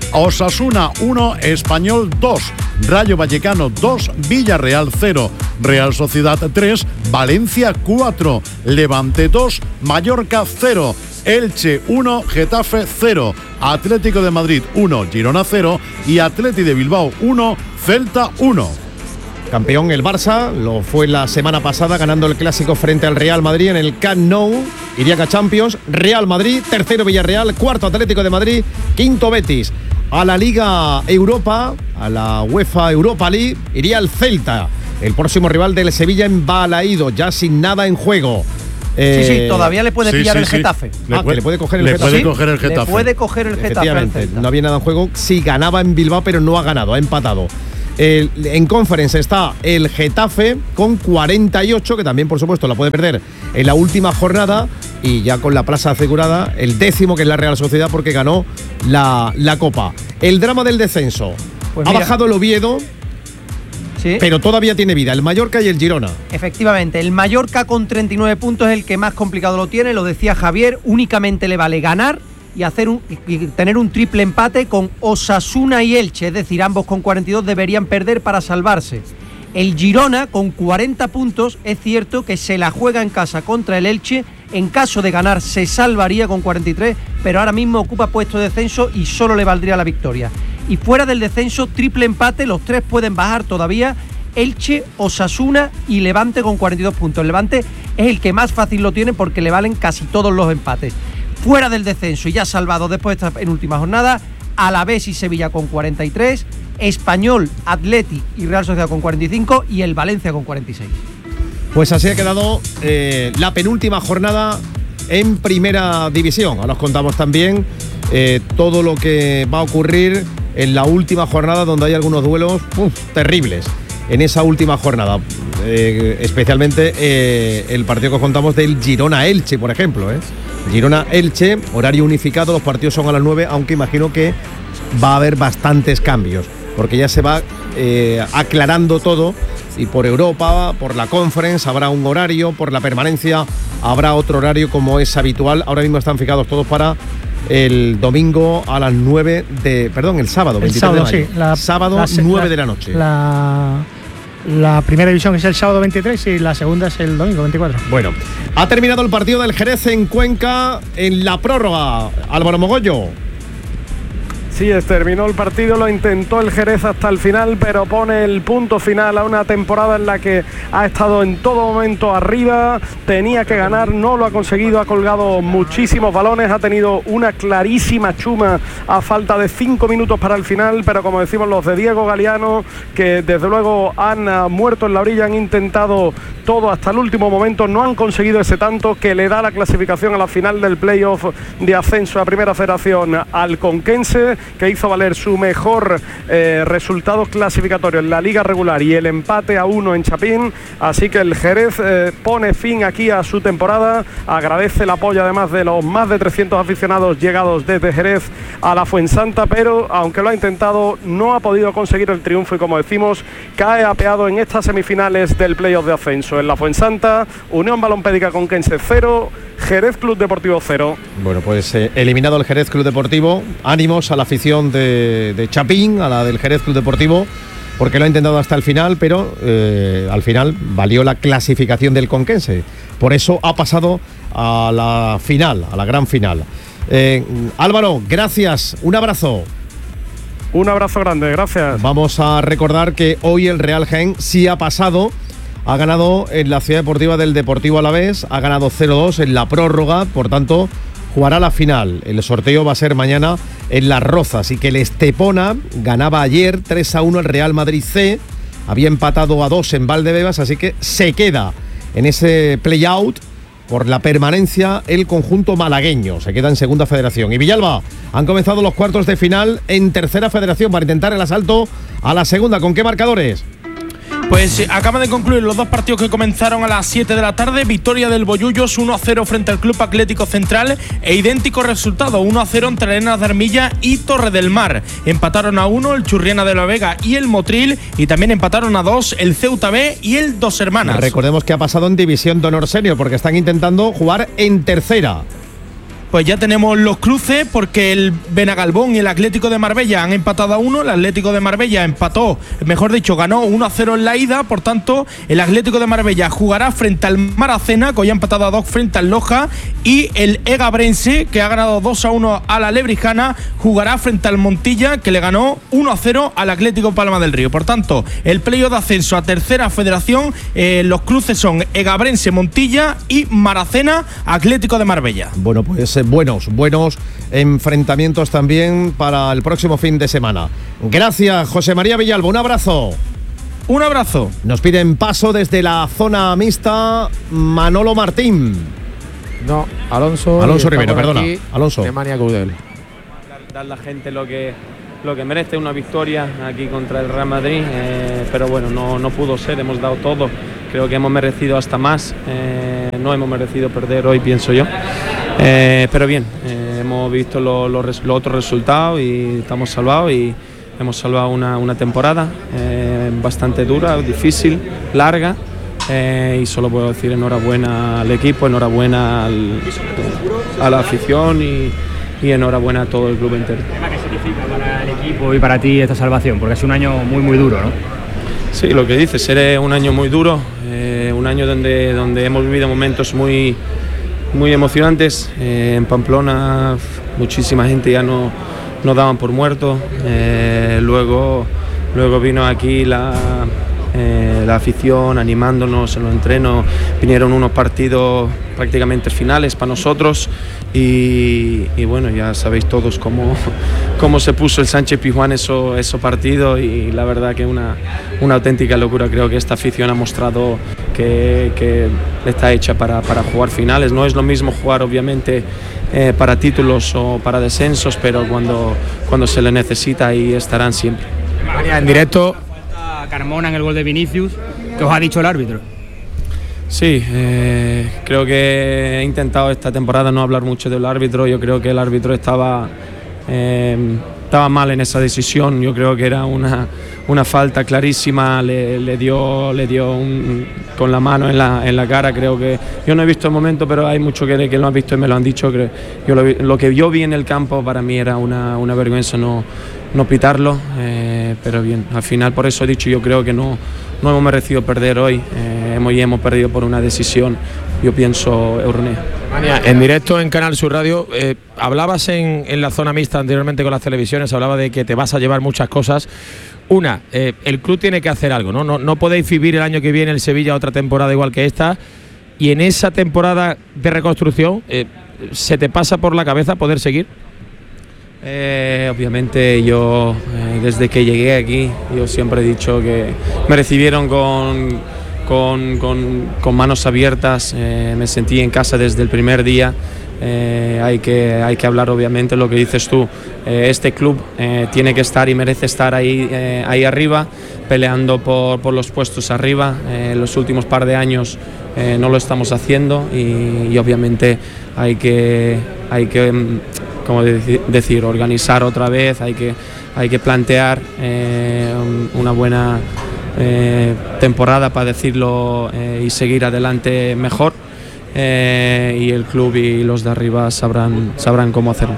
Osasuna uno, Español dos, Rayo Vallecano dos, Villarreal cero, Real Sociedad tres, Valencia cuatro, Levante dos, Mallorca cero, Elche uno, Getafe cero, Atlético de Madrid uno, Girona cero y Atleti de Bilbao uno, Celta uno. Campeón el Barça, lo fue la semana pasada ganando el clásico frente al Real Madrid en el Camp Nou. Iría a Champions, Real Madrid, tercero Villarreal, cuarto Atlético de Madrid, quinto Betis. A la Liga Europa, a la UEFA Europa League, iría el Celta, el próximo rival del Sevilla en Balaído, ya sin nada en juego. Eh, sí, sí, todavía le puede sí, pillar sí, el sí. Getafe. Le Ah, puede- que le puede coger el le Getafe. puede Sí, coger el Getafe. Le puede coger el Getafe. Efectivamente, al Celta. no había nada en juego. Sí, ganaba en Bilbao, pero no ha ganado, ha empatado. El- en Conference está el Getafe con cuarenta y ocho, que también, por supuesto, la puede perder en la última jornada. Y ya con la plaza asegurada, el décimo, que es la Real Sociedad, porque ganó la, la Copa. El drama del descenso. Pues ha mira, bajado el Oviedo, sí. pero todavía tiene vida. El Mallorca y el Girona. Efectivamente, el Mallorca con treinta y nueve puntos es el que más complicado lo tiene, lo decía Javier, únicamente le vale ganar y hacer un, y tener un triple empate con Osasuna y Elche, es decir, ambos con cuarenta y dos deberían perder para salvarse. El Girona con cuarenta puntos, es cierto que se la juega en casa contra el Elche, en caso de ganar se salvaría con cuarenta y tres, pero ahora mismo ocupa puesto de descenso y solo le valdría la victoria. Y fuera del descenso, triple empate, los tres pueden bajar todavía, Elche, Osasuna y Levante con cuarenta y dos puntos. El Levante es el que más fácil lo tiene porque le valen casi todos los empates. Fuera del descenso y ya salvado después de esta penúltima jornada, Alavés y Sevilla con cuarenta y tres, Español, Athletic y Real Sociedad con cuarenta y cinco y el Valencia con cuarenta y seis. Pues así ha quedado eh, la penúltima jornada en Primera División. Ahora os contamos también eh, todo lo que va a ocurrir en la última jornada, donde hay algunos duelos uf, terribles. En esa última jornada, eh, especialmente eh, el partido que os contamos del Girona-Elche, por ejemplo. ¿eh? Girona-Elche, horario unificado, los partidos son a las nueve, aunque imagino que va a haber bastantes cambios, porque ya se va eh, aclarando todo. Y por Europa, por la Conference, habrá un horario, por la permanencia habrá otro horario como es habitual. Ahora mismo están fijados todos para el domingo a las nueve de... Perdón, el sábado, El veintitrés sábado, de mayo. sí. La, sábado, la- nueve la- de la noche. La, la primera división es el sábado veintitrés y la segunda es el domingo veinticuatro. Bueno, ha terminado el partido del Jerez en Cuenca en la prórroga. Álvaro Mogollo. Sí, es, terminó el partido, lo intentó el Jerez hasta el final, pero pone el punto final a una temporada en la que ha estado en todo momento arriba, tenía que ganar, no lo ha conseguido, ha colgado muchísimos balones, ha tenido una clarísima chuma a falta de cinco minutos para el final, pero como decimos los de Diego Galeano, que desde luego han uh, muerto en la orilla, han intentado todo hasta el último momento, no han conseguido ese tanto que le da la clasificación a la final del playoff de ascenso a Primera Federación al Conquense, que hizo valer su mejor eh, resultado clasificatorio en la liga regular y el empate a uno en Chapín. Así que el Jerez eh, pone fin aquí a su temporada, agradece el apoyo además de los más de trescientos aficionados llegados desde Jerez a la Fuensanta, pero aunque lo ha intentado no ha podido conseguir el triunfo y, como decimos, cae apeado en estas semifinales del playoff de ascenso. En la Fuensanta, Unión Balompédica Conquense cero, Jerez Club Deportivo cero. Bueno, pues eh, eliminado el Jerez Club Deportivo, ánimos a la afición de, de Chapín, a la del Jerez Club Deportivo, porque lo ha intentado hasta el final, pero eh, al final valió la clasificación del Conquense. Por eso ha pasado a la final, a la gran final. Eh, Álvaro, gracias, un abrazo. Un abrazo grande, gracias. Vamos a recordar que hoy el Real Jaén sí ha pasado. Ha ganado en la Ciudad Deportiva del Deportivo Alavés, ha ganado cero dos en la prórroga, por tanto jugará la final. El sorteo va a ser mañana en Las Rozas, y que el Estepona ganaba ayer tres a uno el Real Madrid C, había empatado a dos en Valdebebas, así que se queda en ese play-out por la permanencia el conjunto malagueño, se queda en Segunda Federación. Y Villalba, han comenzado los cuartos de final en Tercera Federación para intentar el asalto a la segunda. ¿Con qué marcadores? Pues acaban de concluir los dos partidos que comenzaron a las siete de la tarde. Victoria del Bollullos uno a cero frente al Club Atlético Central e idéntico resultado uno a cero entre Arenas de Armilla y Torre del Mar. Empataron a uno el Churriana de la Vega y el Motril, y también empataron a dos el Ceuta B y el Dos Hermanas. Recordemos que ha pasado en División de Honor Senior porque están intentando jugar en tercera. Pues ya tenemos los cruces, porque el Benagalbón y el Atlético de Marbella han empatado a uno. El Atlético de Marbella empató, mejor dicho, ganó uno a cero en la ida. Por tanto, el Atlético de Marbella jugará frente al Maracena, que hoy ha empatado a dos frente al Loja. Y el Egabrense, que ha ganado dos a uno a la Lebrijana, jugará frente al Montilla, que le ganó uno a cero al Atlético Palma del Río. Por tanto, el playoff de ascenso a Tercera Federación, eh, los cruces son Egabrense, Montilla y Maracena, Atlético de Marbella. Bueno, pues buenos, buenos enfrentamientos también para el próximo fin de semana. Gracias, José María Villalba, un abrazo. Un abrazo. Nos piden paso desde la zona mixta Manolo Martín. No, Alonso. Alonso Rivera, perdona. Alonso. Nemanja Gudel. Dar a la gente lo que, lo que merece, una victoria aquí contra el Real Madrid, eh, pero bueno, no, no pudo ser, hemos dado todo, creo que hemos merecido hasta más, eh, no hemos merecido perder hoy, pienso yo, eh, pero bien, eh, hemos visto los lo, lo otros resultados y estamos salvados y hemos salvado una, una temporada eh, bastante dura, difícil, larga. Eh, y solo puedo decir enhorabuena al equipo, enhorabuena al, a la afición y, y enhorabuena a todo el club entero. ¿Qué significa para el equipo y para ti esta salvación? Porque es un año muy muy duro, ¿no? Sí, lo que dices, era un año muy duro, eh, un año donde, donde hemos vivido momentos muy, muy emocionantes. Eh, en Pamplona muchísima gente ya no nos daban por muertos, eh, luego, luego vino aquí la... Eh, la afición animándonos en los entrenos, vinieron unos partidos prácticamente finales para nosotros y, y bueno, ya sabéis todos cómo, cómo se puso el Sánchez Pizjuán esos eso partidos y la verdad que una, una auténtica locura. Creo que esta afición ha mostrado que, que está hecha para, para jugar finales. No es lo mismo jugar obviamente eh, para títulos o para descensos, pero cuando, cuando se le necesita ahí estarán siempre. En directo Carmona en el gol de Vinicius, ¿qué os ha dicho el árbitro? Sí, eh, creo que he intentado esta temporada no hablar mucho del árbitro. Yo creo que el árbitro estaba, eh, estaba mal en esa decisión. Yo creo que era una, una falta clarísima, le, le dio, le dio un, con la mano en la, en la cara. Creo que yo no he visto el momento, pero hay mucho que, que lo han visto y me lo han dicho. Creo, yo lo, lo que yo vi en el campo para mí era una, una vergüenza no, no pitarlo, eh, pero bien, al final por eso he dicho, yo creo que no, no hemos merecido perder hoy, eh, hemos, y hemos perdido por una decisión, yo pienso, errónea. En directo en Canal Sur Radio, eh, hablabas en, en la zona mixta anteriormente con las televisiones, hablaba de que te vas a llevar muchas cosas. Una, eh, el club tiene que hacer algo, ¿no? No, no podéis vivir el año que viene el Sevilla otra temporada igual que esta, y en esa temporada de reconstrucción, eh, ¿se te pasa por la cabeza poder seguir? Eh, obviamente yo eh, desde que llegué aquí yo siempre he dicho que me recibieron con, con, con, con manos abiertas, eh, me sentí en casa desde el primer día. Eh, hay, que, hay que hablar obviamente lo que dices tú, eh, este club eh, tiene que estar y merece estar ahí, eh, ahí arriba, peleando por, por los puestos arriba. Eh, los últimos par de años eh, no lo estamos haciendo y, y obviamente hay que, hay que como decir, organizar otra vez, hay que, hay que plantear eh, una buena eh, temporada para decirlo eh, y seguir adelante mejor. Eh, y el club y los de arriba sabrán, sabrán cómo hacerlo.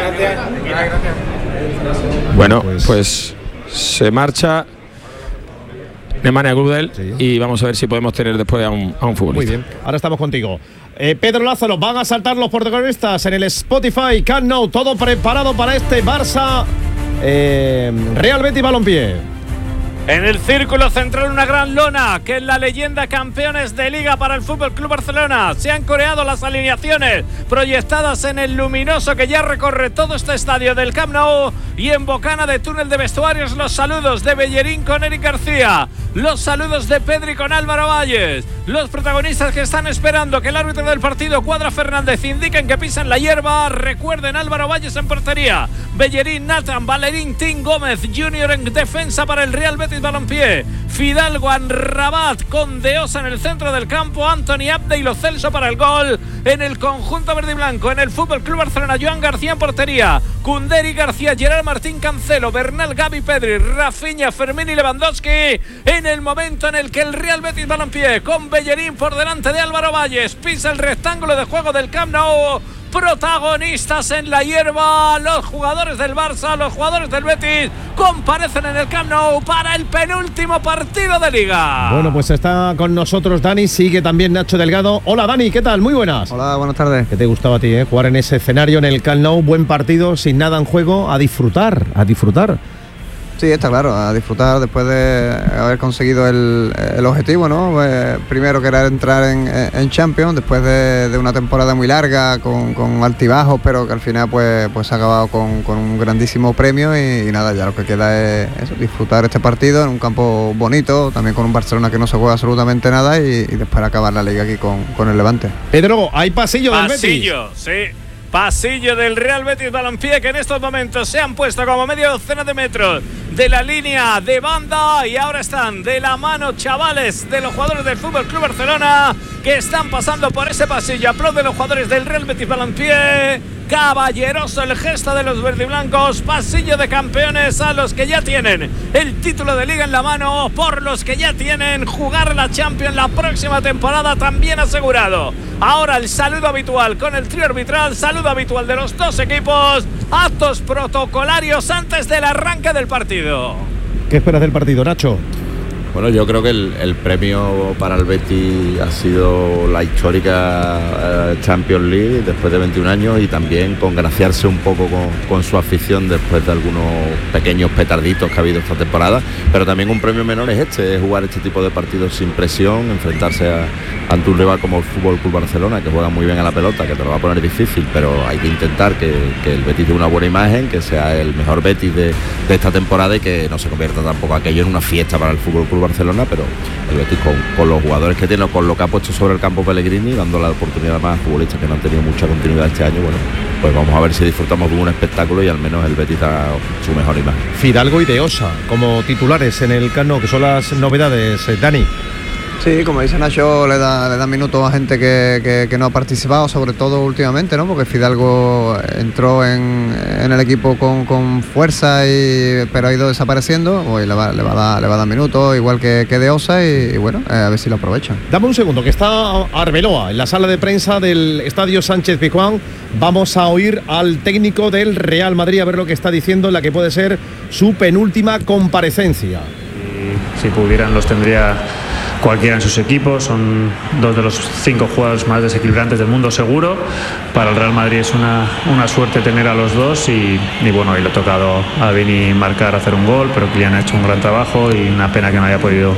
Bueno, pues se marcha Nemanja Gudel, sí. Y vamos a ver si podemos tener después a un, a un futbolista. Muy bien, ahora estamos contigo. Eh, Pedro Lázaro, van a saltar los protagonistas en el Spotify Camp Nou, todo preparado para este Barça eh, Real Betis Balompié. En el círculo central una gran lona, que es la leyenda campeones de Liga para el F C Barcelona. Se han coreado las alineaciones proyectadas en el luminoso que ya recorre todo este estadio del Camp Nou, y en bocana de túnel de vestuarios los saludos de Bellerín con Eric García, los saludos de Pedri con Álvaro Valles, los protagonistas que están esperando que el árbitro del partido, Cuadra Fernández, indiquen que pisan la hierba. Recuerden, Álvaro Valles en portería, Bellerín, Nathan, Valerín, Tim Gómez junior en defensa para el Real Betis Balompié, Fidalgo, Anrabat con Deosa en el centro del campo, Anthony Abde y Lo Celso para el gol. En el conjunto verde y blanco, en el F C Barcelona, Joan García en portería, Kunderi, García, Gerard Martín, Cancelo, Bernal, Gavi, Pedri, Rafinha, Fermín y Lewandowski. En el momento en el que el Real Betis Balompié, con Bellerín por delante de Álvaro Valles, pisa el rectángulo de juego del Camp Nou. Protagonistas en la hierba, los jugadores del Barça, los jugadores del Betis comparecen en el Camp Nou para el penúltimo partido de Liga. Bueno, pues está con nosotros Dani, sigue también Nacho Delgado. Hola Dani, ¿qué tal? Muy buenas. Hola, buenas tardes. ¿Qué te gustaba a ti, eh? Jugar en ese escenario en el Camp Nou, buen partido, sin nada en juego, a disfrutar, a disfrutar. Sí, está claro, a disfrutar después de haber conseguido el, el objetivo, ¿no? Eh, primero que era entrar en, en Champions, después de, de una temporada muy larga, con, con altibajos, pero que al final pues, pues se ha acabado con, con un grandísimo premio y, y nada, ya lo que queda es eso, disfrutar este partido en un campo bonito, también con un Barcelona que no se juega absolutamente nada y, y después acabar la Liga aquí con, con el Levante. Pedro, hay pasillo del Betis. Pasillo, sí. Pasillo del Real Betis Balompié, que en estos momentos se han puesto como media docena de metros de la línea de banda y ahora están de la mano, chavales, de los jugadores del Fútbol Club Barcelona, que están pasando por ese pasillo. Aplauden los jugadores del Real Betis Balompié. Caballeroso el gesto de los verdiblancos. Pasillo de campeones a los que ya tienen el título de Liga en la mano, por los que ya tienen jugar la Champions la próxima temporada también asegurado. Ahora el saludo habitual con el trío arbitral, saludo habitual de los dos equipos, actos protocolarios antes del arranque del partido. ¿Qué esperas del partido, Nacho? Bueno, yo creo que el, el premio para el Betis ha sido la histórica eh, Champions League después de veintiún años y también congraciarse un poco con, con su afición después de algunos pequeños petarditos que ha habido esta temporada, pero también un premio menor es este, es jugar este tipo de partidos sin presión, enfrentarse a, ante un rival como el Fútbol Club Barcelona, que juega muy bien a la pelota, que te lo va a poner difícil, pero hay que intentar que, que el Betis dé una buena imagen, que sea el mejor Betis de, de esta temporada y que no se convierta tampoco aquello en una fiesta para el Fútbol Club Barcelona, pero el Betis con, con los jugadores que tiene, con lo que ha puesto sobre el campo Pellegrini, dando la oportunidad más a futbolistas que no han tenido mucha continuidad este año, bueno, pues vamos a ver si disfrutamos de un espectáculo y al menos el Betis da su mejor imagen. Fidalgo y De Osa como titulares en el Camp Nou, que son las novedades, eh, Dani. Sí, como dice Nacho, le da, le da minutos a gente que, que, que no ha participado, sobre todo últimamente, ¿no? Porque Fidalgo entró en, en el equipo con, con fuerza, y, pero ha ido desapareciendo. Hoy le va, le va, a, dar, le va a dar minutos, igual que, que De Osa, y, y bueno, eh, a ver si lo aprovechan. Dame un segundo, que está Arbeloa en la sala de prensa del Estadio Sánchez Pizjuán. Vamos a oír al técnico del Real Madrid a ver lo que está diciendo en la que puede ser su penúltima comparecencia. Y si pudieran los tendría cualquiera en sus equipos, son dos de los cinco jugadores más desequilibrantes del mundo seguro. Para el Real Madrid es una, una suerte tener a los dos y, y bueno, hoy le ha tocado a Vini marcar, hacer un gol, pero Kylian ha hecho un gran trabajo y una pena que no haya podido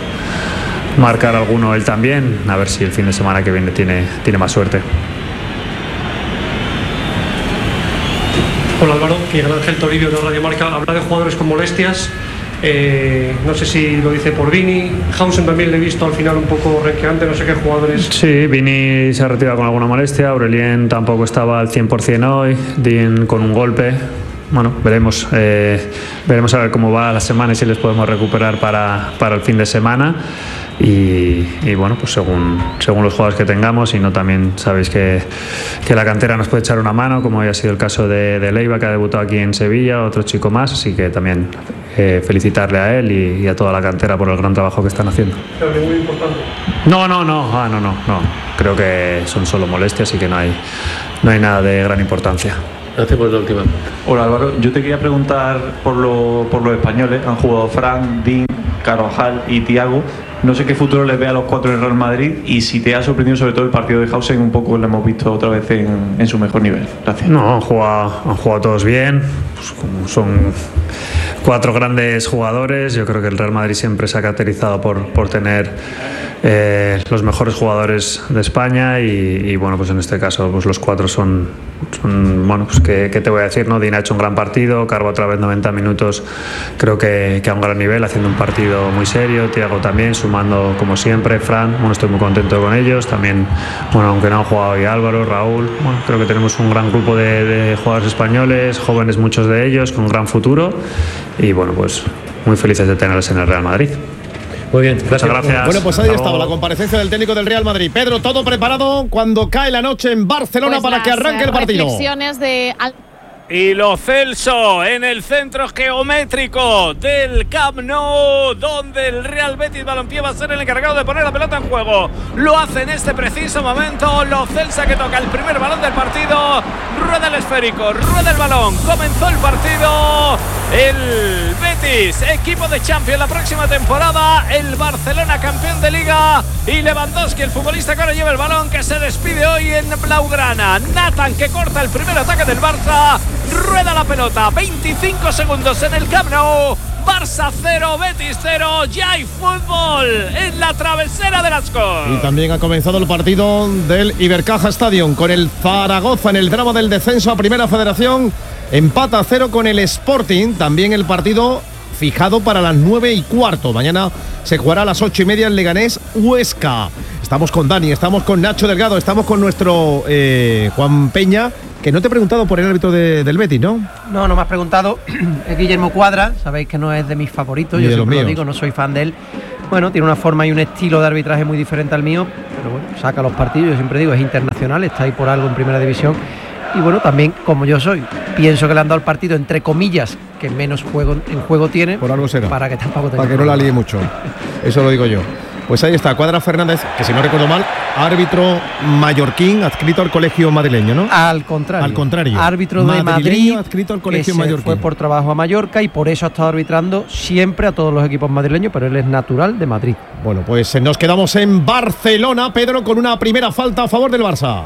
marcar alguno él también. A ver si el fin de semana que viene tiene, tiene más suerte. Hola Álvaro, Miguel Ángel Toribio de Radio Marca. Habla de jugadores con molestias. Eh, no sé si lo dice por Vini. Hausen también le he visto al final un poco renqueante, no sé qué jugadores. Sí, Vini se ha retirado con alguna molestia, Aurelien tampoco estaba al cien por cien hoy, Dean con un golpe. Bueno, veremos eh, veremos a ver cómo va la semana y si les podemos recuperar para, para el fin de semana. Y, y bueno, pues según, según los jugadores que tengamos, y no también sabéis que, que la cantera nos puede echar una mano, como ya ha sido el caso de, de Leiva, que ha debutado aquí en Sevilla, otro chico más, así que también eh, felicitarle a él y, y a toda la cantera por el gran trabajo que están haciendo. También muy importante. No, no, no, ah, no, no, no. Creo que son solo molestias y que no hay, no hay nada de gran importancia. Gracias por la última. Hola Álvaro, yo te quería preguntar por, lo, por los españoles. Han jugado Fran, Dean, Carvajal y Thiago. No sé qué futuro les ve a los cuatro en el Real Madrid y si te ha sorprendido sobre todo el partido de Hausen, un poco lo hemos visto otra vez en, en su mejor nivel. Gracias. No, han jugado, han jugado todos bien, pues como son cuatro grandes jugadores. Yo creo que el Real Madrid siempre se ha caracterizado por, por tener eh, los mejores jugadores de España y, y bueno, pues en este caso pues los cuatro son, son bueno, pues ¿qué, qué te voy a decir? ¿No? Dean ha hecho un gran partido, Carvo otra vez noventa minutos, creo que, que a un gran nivel, haciendo un partido muy serio, Thiago también, sumando como siempre, Fran, bueno, estoy muy contento con ellos, también, bueno, aunque no han jugado hoy Álvaro, Raúl, bueno, creo que tenemos un gran grupo de, de jugadores españoles, jóvenes muchos de ellos, con un gran futuro y bueno, pues muy felices de tenerles en el Real Madrid. Muy bien, gracias. Muchas gracias. Bueno, pues ahí estaba la comparecencia del técnico del Real Madrid. Pedro, todo preparado cuando cae la noche en Barcelona pues para las, que arranque el partido. Reflexiones de... Y Lo Celso en el centro geométrico del Camp Nou, donde el Real Betis Balompié va a ser el encargado de poner la pelota en juego. Lo hace en este preciso momento Lo Celso, que toca el primer balón del partido. Rueda el esférico, rueda el balón. Comenzó el partido. El Betis, equipo de Champions la próxima temporada. El Barcelona, campeón de Liga. Y Lewandowski, el futbolista que ahora lleva el balón, que se despide hoy en Blaugrana. Nathan, que corta el primer ataque del Barça. Rueda la pelota, veinticinco segundos en el Camp Nou. Barça cero, Betis cero, ya hay fútbol en la travesera de Las Corts. Y también ha comenzado el partido del Ibercaja Stadium con el Zaragoza en el drama del descenso a Primera Federación. Empata a cero con el Sporting. También el partido fijado para las nueve y cuarto. Mañana se jugará a las ocho y media en Leganés Huesca. Estamos con Dani, estamos con Nacho Delgado, estamos con nuestro eh, Juan Peña, que no te he preguntado por el árbitro de, del Betis, ¿no? No, no me has preguntado. Es Guillermo Cuadra, sabéis que no es de mis favoritos, Ni yo de los siempre lo míos. digo, no soy fan de él. Bueno, tiene una forma y un estilo de arbitraje muy diferente al mío, pero bueno, saca los partidos, yo siempre digo, es internacional, está ahí por algo en Primera División. Y bueno, también como yo soy, pienso que le han dado el partido entre comillas que menos juego en juego tiene. Por algo será. Para que tampoco tenga Para que no la líe mucho. Eso lo digo yo. Pues ahí está, Cuadra Fernández, que si no recuerdo mal, árbitro mallorquín adscrito al colegio madrileño, ¿no? Al contrario. Al contrario. Árbitro de Madrileño Madrid, adscrito al que colegio se mallorquín. fue por trabajo a Mallorca y por eso ha estado arbitrando siempre a todos los equipos madrileños, pero él es natural de Madrid. Bueno, pues nos quedamos en Barcelona, Pedro, con una primera falta a favor del Barça.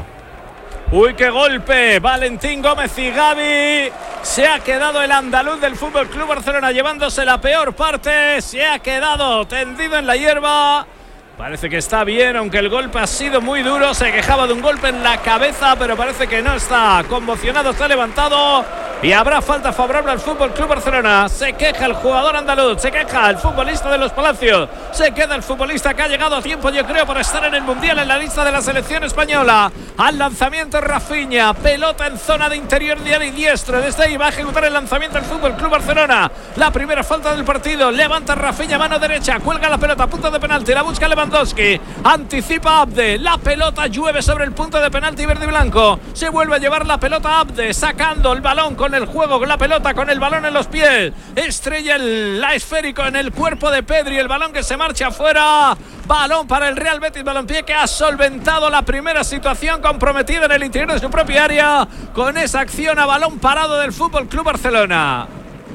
Uy, qué golpe, Valentín Gómez y Gavi. Se ha quedado el andaluz del Fútbol Club Barcelona llevándose la peor parte. Se ha quedado tendido en la hierba. Parece que está bien, aunque el golpe ha sido muy duro. Se quejaba de un golpe en la cabeza, pero parece que no está conmocionado, está levantado. Y habrá falta favorable al Fútbol Club Barcelona. Se queja el jugador andaluz, se queja el futbolista de los Palacios. Se queda el futbolista que ha llegado a tiempo, yo creo, para estar en el Mundial, en la lista de la selección española. Al lanzamiento Rafinha, pelota en zona de interior y diestro. Desde ahí va a ejecutar el lanzamiento el Fútbol Club Barcelona. La primera falta del partido. Levanta Rafinha, mano derecha, cuelga la pelota, punto de penalti, la busca Lewandowski. Anticipa Abde, la pelota llueve sobre el punto de penalti verde y blanco. Se vuelve a llevar la pelota Abde, sacando el balón con el juego, con la pelota, con el balón en los pies. Estrella el la esférico en el cuerpo de Pedri, el balón que se marcha afuera. Balón para el Real Betis Balompié, que ha solventado la primera situación comprometida en el interior de su propia área con esa acción a balón parado del Fútbol Club Barcelona.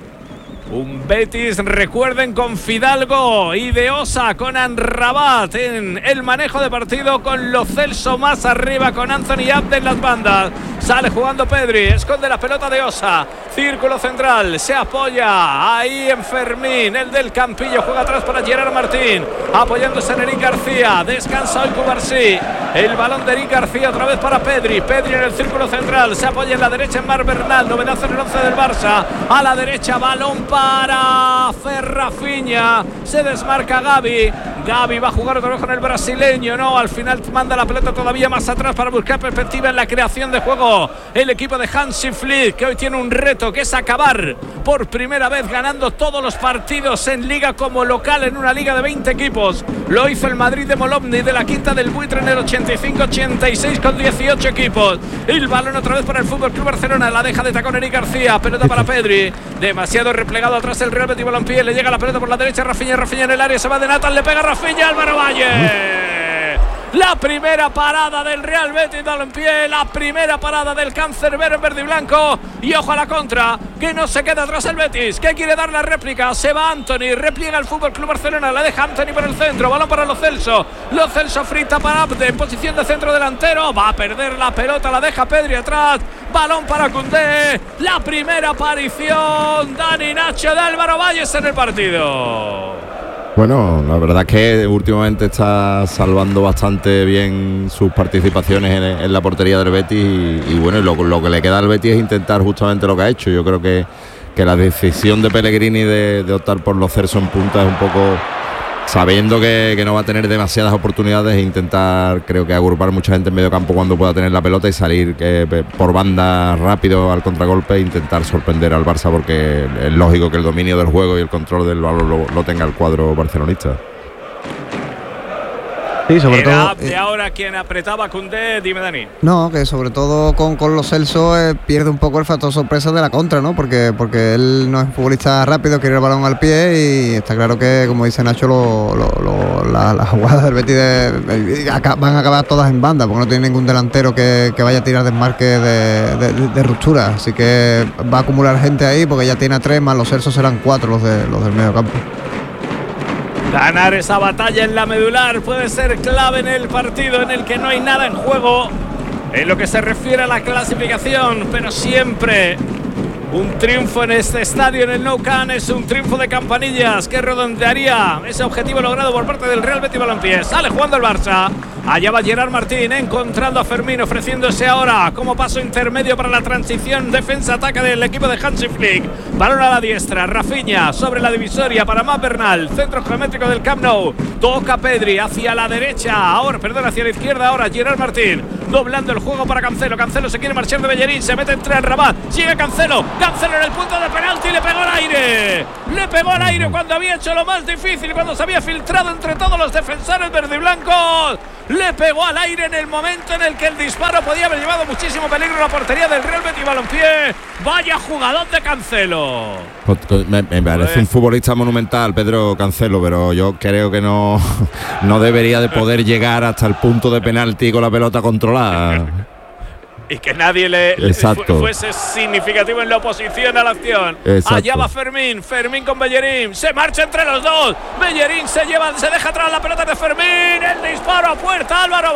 Un Betis, recuerden, con Fidalgo y de Osa, con Anrabat en el manejo de partido, con Lo Celso más arriba, con Anthony Abde en las bandas. Sale jugando Pedri, esconde la pelota de Osa, círculo central, se apoya ahí en Fermín, el del Campillo, juega atrás para Gerard Martín, apoyándose en Eric García, descansa hoy Cubarsí, el balón de Eric García otra vez para Pedri, Pedri en el círculo central, se apoya en la derecha en Mar Bernal, novedad en el once del Barça, a la derecha, balón para Ferrafiña, se desmarca Gavi, Gavi va a jugar otra vez con el brasileño, no, al final manda la pelota todavía más atrás para buscar perspectiva en la creación de juego. El equipo de Hansi Flick, que hoy tiene un reto, que es acabar por primera vez ganando todos los partidos en liga como local, en una liga de veinte equipos. Lo hizo el Madrid de Molovny, de la Quinta del Buitre, en el ochenta y cinco ochenta y seis con dieciocho equipos. El balón otra vez para el Fútbol Club Barcelona, la deja de tacón Eric García, pelota para Pedri, demasiado replegado atrás el Real Betis Balompié, le llega la pelota por la derecha, Rafinha, Rafinha en el área, se va de Natal, le pega Rafinha, Álvaro Valle. La primera parada del Real Betis Balompié, la primera parada del cancerbero en verde y blanco. Y ojo a la contra, que no se queda atrás el Betis, que quiere dar la réplica. Se va Anthony, repliega el Fútbol Club Barcelona, la deja Anthony por el centro, balón para Lo Celso. Lo Celso frita para Abde en posición de centro delantero, va a perder la pelota, la deja Pedri atrás. Balón para Koundé, la primera aparición, Dani Nacho de Álvaro Valles en el partido. Bueno, la verdad es que últimamente está salvando bastante bien sus participaciones en, en la portería del Betis y, y bueno, lo, lo que le queda al Betis es intentar justamente lo que ha hecho. Yo creo que, que la decisión de Pellegrini de, de optar por Lo Celso en punta es un poco sabiendo que, que no va a tener demasiadas oportunidades e intentar, creo que agrupar mucha gente en medio campo cuando pueda tener la pelota y salir que, por banda rápido al contragolpe e intentar sorprender al Barça, porque es lógico que el dominio del juego y el control del balón lo, lo tenga el cuadro barcelonista. Sí, sobre Era todo. Abde eh, ahora quien apretaba a Koundé, dime Dani. No, que sobre todo con, con Lo Celso eh, pierde un poco el factor sorpresa de la contra, ¿no? Porque, porque él no es un futbolista rápido, quiere el balón al pie y está claro que, como dice Nacho, lo, lo, lo, la, las jugadas del Betis de, de, acá, van a acabar todas en banda, porque no tiene ningún delantero que, que vaya a tirar desmarque de, de, de, de ruptura. Así que va a acumular gente ahí, porque ya tiene a tres, más Lo Celso serán cuatro los, de, los del medio campo. Ganar esa batalla en la medular puede ser clave en el partido en el que no hay nada en juego en lo que se refiere a la clasificación, pero siempre Un triunfo en este estadio, en el Nou Camp, es un triunfo de campanillas que redondearía ese objetivo logrado por parte del Real Betis Balompié. Sale jugando el Barça. Allá va Gerard Martín, encontrando a Fermín, ofreciéndose ahora como paso intermedio para la transición defensa-ataque del equipo de Hansi Flick. Balón a la diestra, Rafinha sobre la divisoria para Matt Bernal, centro geométrico del Camp Nou. Toca Pedri hacia la derecha, ahora, perdón, hacia la izquierda ahora Gerard Martín, doblando el juego para Cancelo. Cancelo se quiere marchar de Bellerín, se mete entre el Rabat, sigue Cancelo, Cancelo en el punto de penalti, le pegó al aire, le pegó al aire cuando había hecho lo más difícil, cuando se había filtrado entre todos los defensores verde y blancos. Le pegó al aire en el momento en el que el disparo podía haber llevado muchísimo peligro a la portería del Real Betis Balompié. Vaya jugador de Cancelo. Me, me parece un futbolista monumental, Pedro Cancelo, pero yo creo que no, no debería de poder llegar hasta el punto de penalti con la pelota controlada. Y que nadie le, le fu fuese significativo en la oposición a la acción. Exacto. Allá va Fermín, Fermín con Bellerín, se marcha entre los dos. Bellerín se lleva, se deja atrás la pelota de Fermín. El disparo a puerta, Álvaro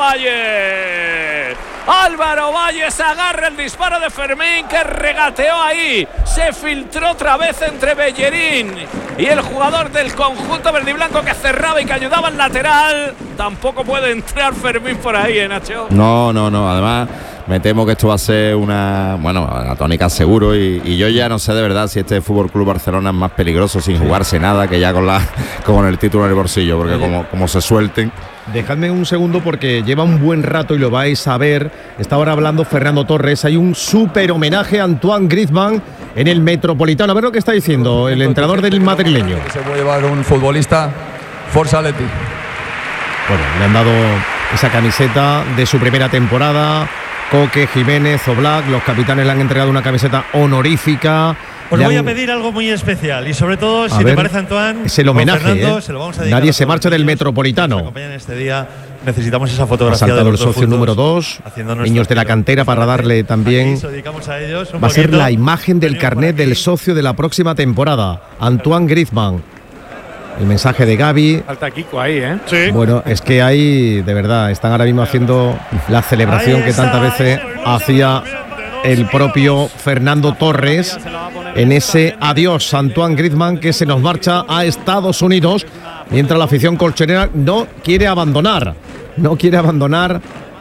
Valle. Álvaro Valle se agarra el disparo de Fermín, que regateó ahí. Se filtró otra vez entre Bellerín y el jugador del conjunto verde y blanco que cerraba y que ayudaba al lateral. Tampoco puede entrar Fermín por ahí, ¿eh, Nacho? No, no, no. Además, me temo que esto va a ser una, bueno, una tónica seguro y, y yo ya no sé de verdad si este Fútbol Club Barcelona es más peligroso sin jugarse nada que ya con la con el título en el bolsillo, porque como, como se suelten. Dejadme un segundo porque lleva un buen rato y lo vais a ver. Está ahora hablando Fernando Torres. Hay un súper homenaje a Antoine Griezmann en el Metropolitano. A ver lo que está diciendo el entrenador del madrileño. Se puede llevar un futbolista, Forza Atleti. Bueno, le han dado esa camiseta de su primera temporada. Coque, Jiménez, Oblak, los capitanes le han entregado una camiseta honorífica. Os voy a pedir algo muy especial y sobre todo, si a te ver, parece, Antoine, es el homenaje, Fernando, ¿eh? se lo vamos a dedicar. Nadie se marcha del Metropolitano. Nos acompañan este día. Necesitamos esa Ha fotografía. saltado de el los dos socio juntos, número dos, niños de la cantera, para darle también. Se lo dedicamos a ellos un Va a ser poquito. la imagen del carnet del socio de la próxima temporada, Antoine Griezmann. El mensaje de Gavi. Falta Kiko ahí, ¿eh? Sí. Bueno, es que hay, de verdad, están ahora mismo haciendo la celebración que tantas veces hacía el propio Fernando Torres en ese adiós Antoine Griezmann, que se nos marcha a Estados Unidos, mientras la afición colchonera no quiere abandonar, no quiere abandonar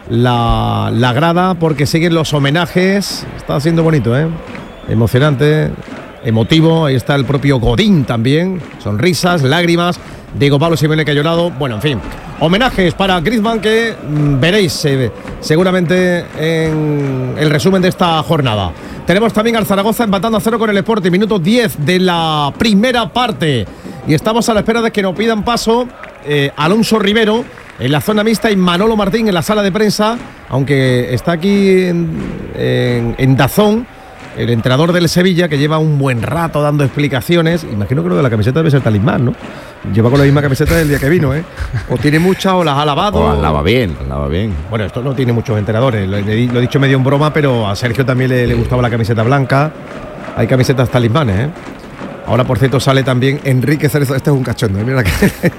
la, la grada, porque siguen los homenajes. Está siendo bonito, ¿eh? Emocionante, emotivo. Ahí está el propio Godín también, sonrisas, lágrimas. Diego Pablo Simeone, que ha llorado. Bueno, en fin, homenajes para Griezmann que mmm, veréis eh, seguramente en el resumen de esta jornada. Tenemos también al Zaragoza empatando a cero con el Sporting, minuto diez de la primera parte. Y estamos a la espera de que nos pidan paso eh, Alonso Rivero en la zona mixta y Manolo Martín en la sala de prensa, aunque está aquí en, en, en Dazón el entrenador del Sevilla, que lleva un buen rato dando explicaciones. Imagino que lo de la camiseta debe ser talismán, ¿no? Lleva con la misma camiseta del día que vino, ¿eh? O tiene muchas o las ha lavado. O las lava bien, las lava bien. Bueno, esto no tiene muchos entrenadores. Lo, lo he dicho medio en broma, pero a Sergio también le, le gustaba la camiseta blanca. Hay camisetas talismanes, ¿eh? Ahora, por cierto, sale también Enrique Cerezo. Este es un cachondo, ¿eh? Mira que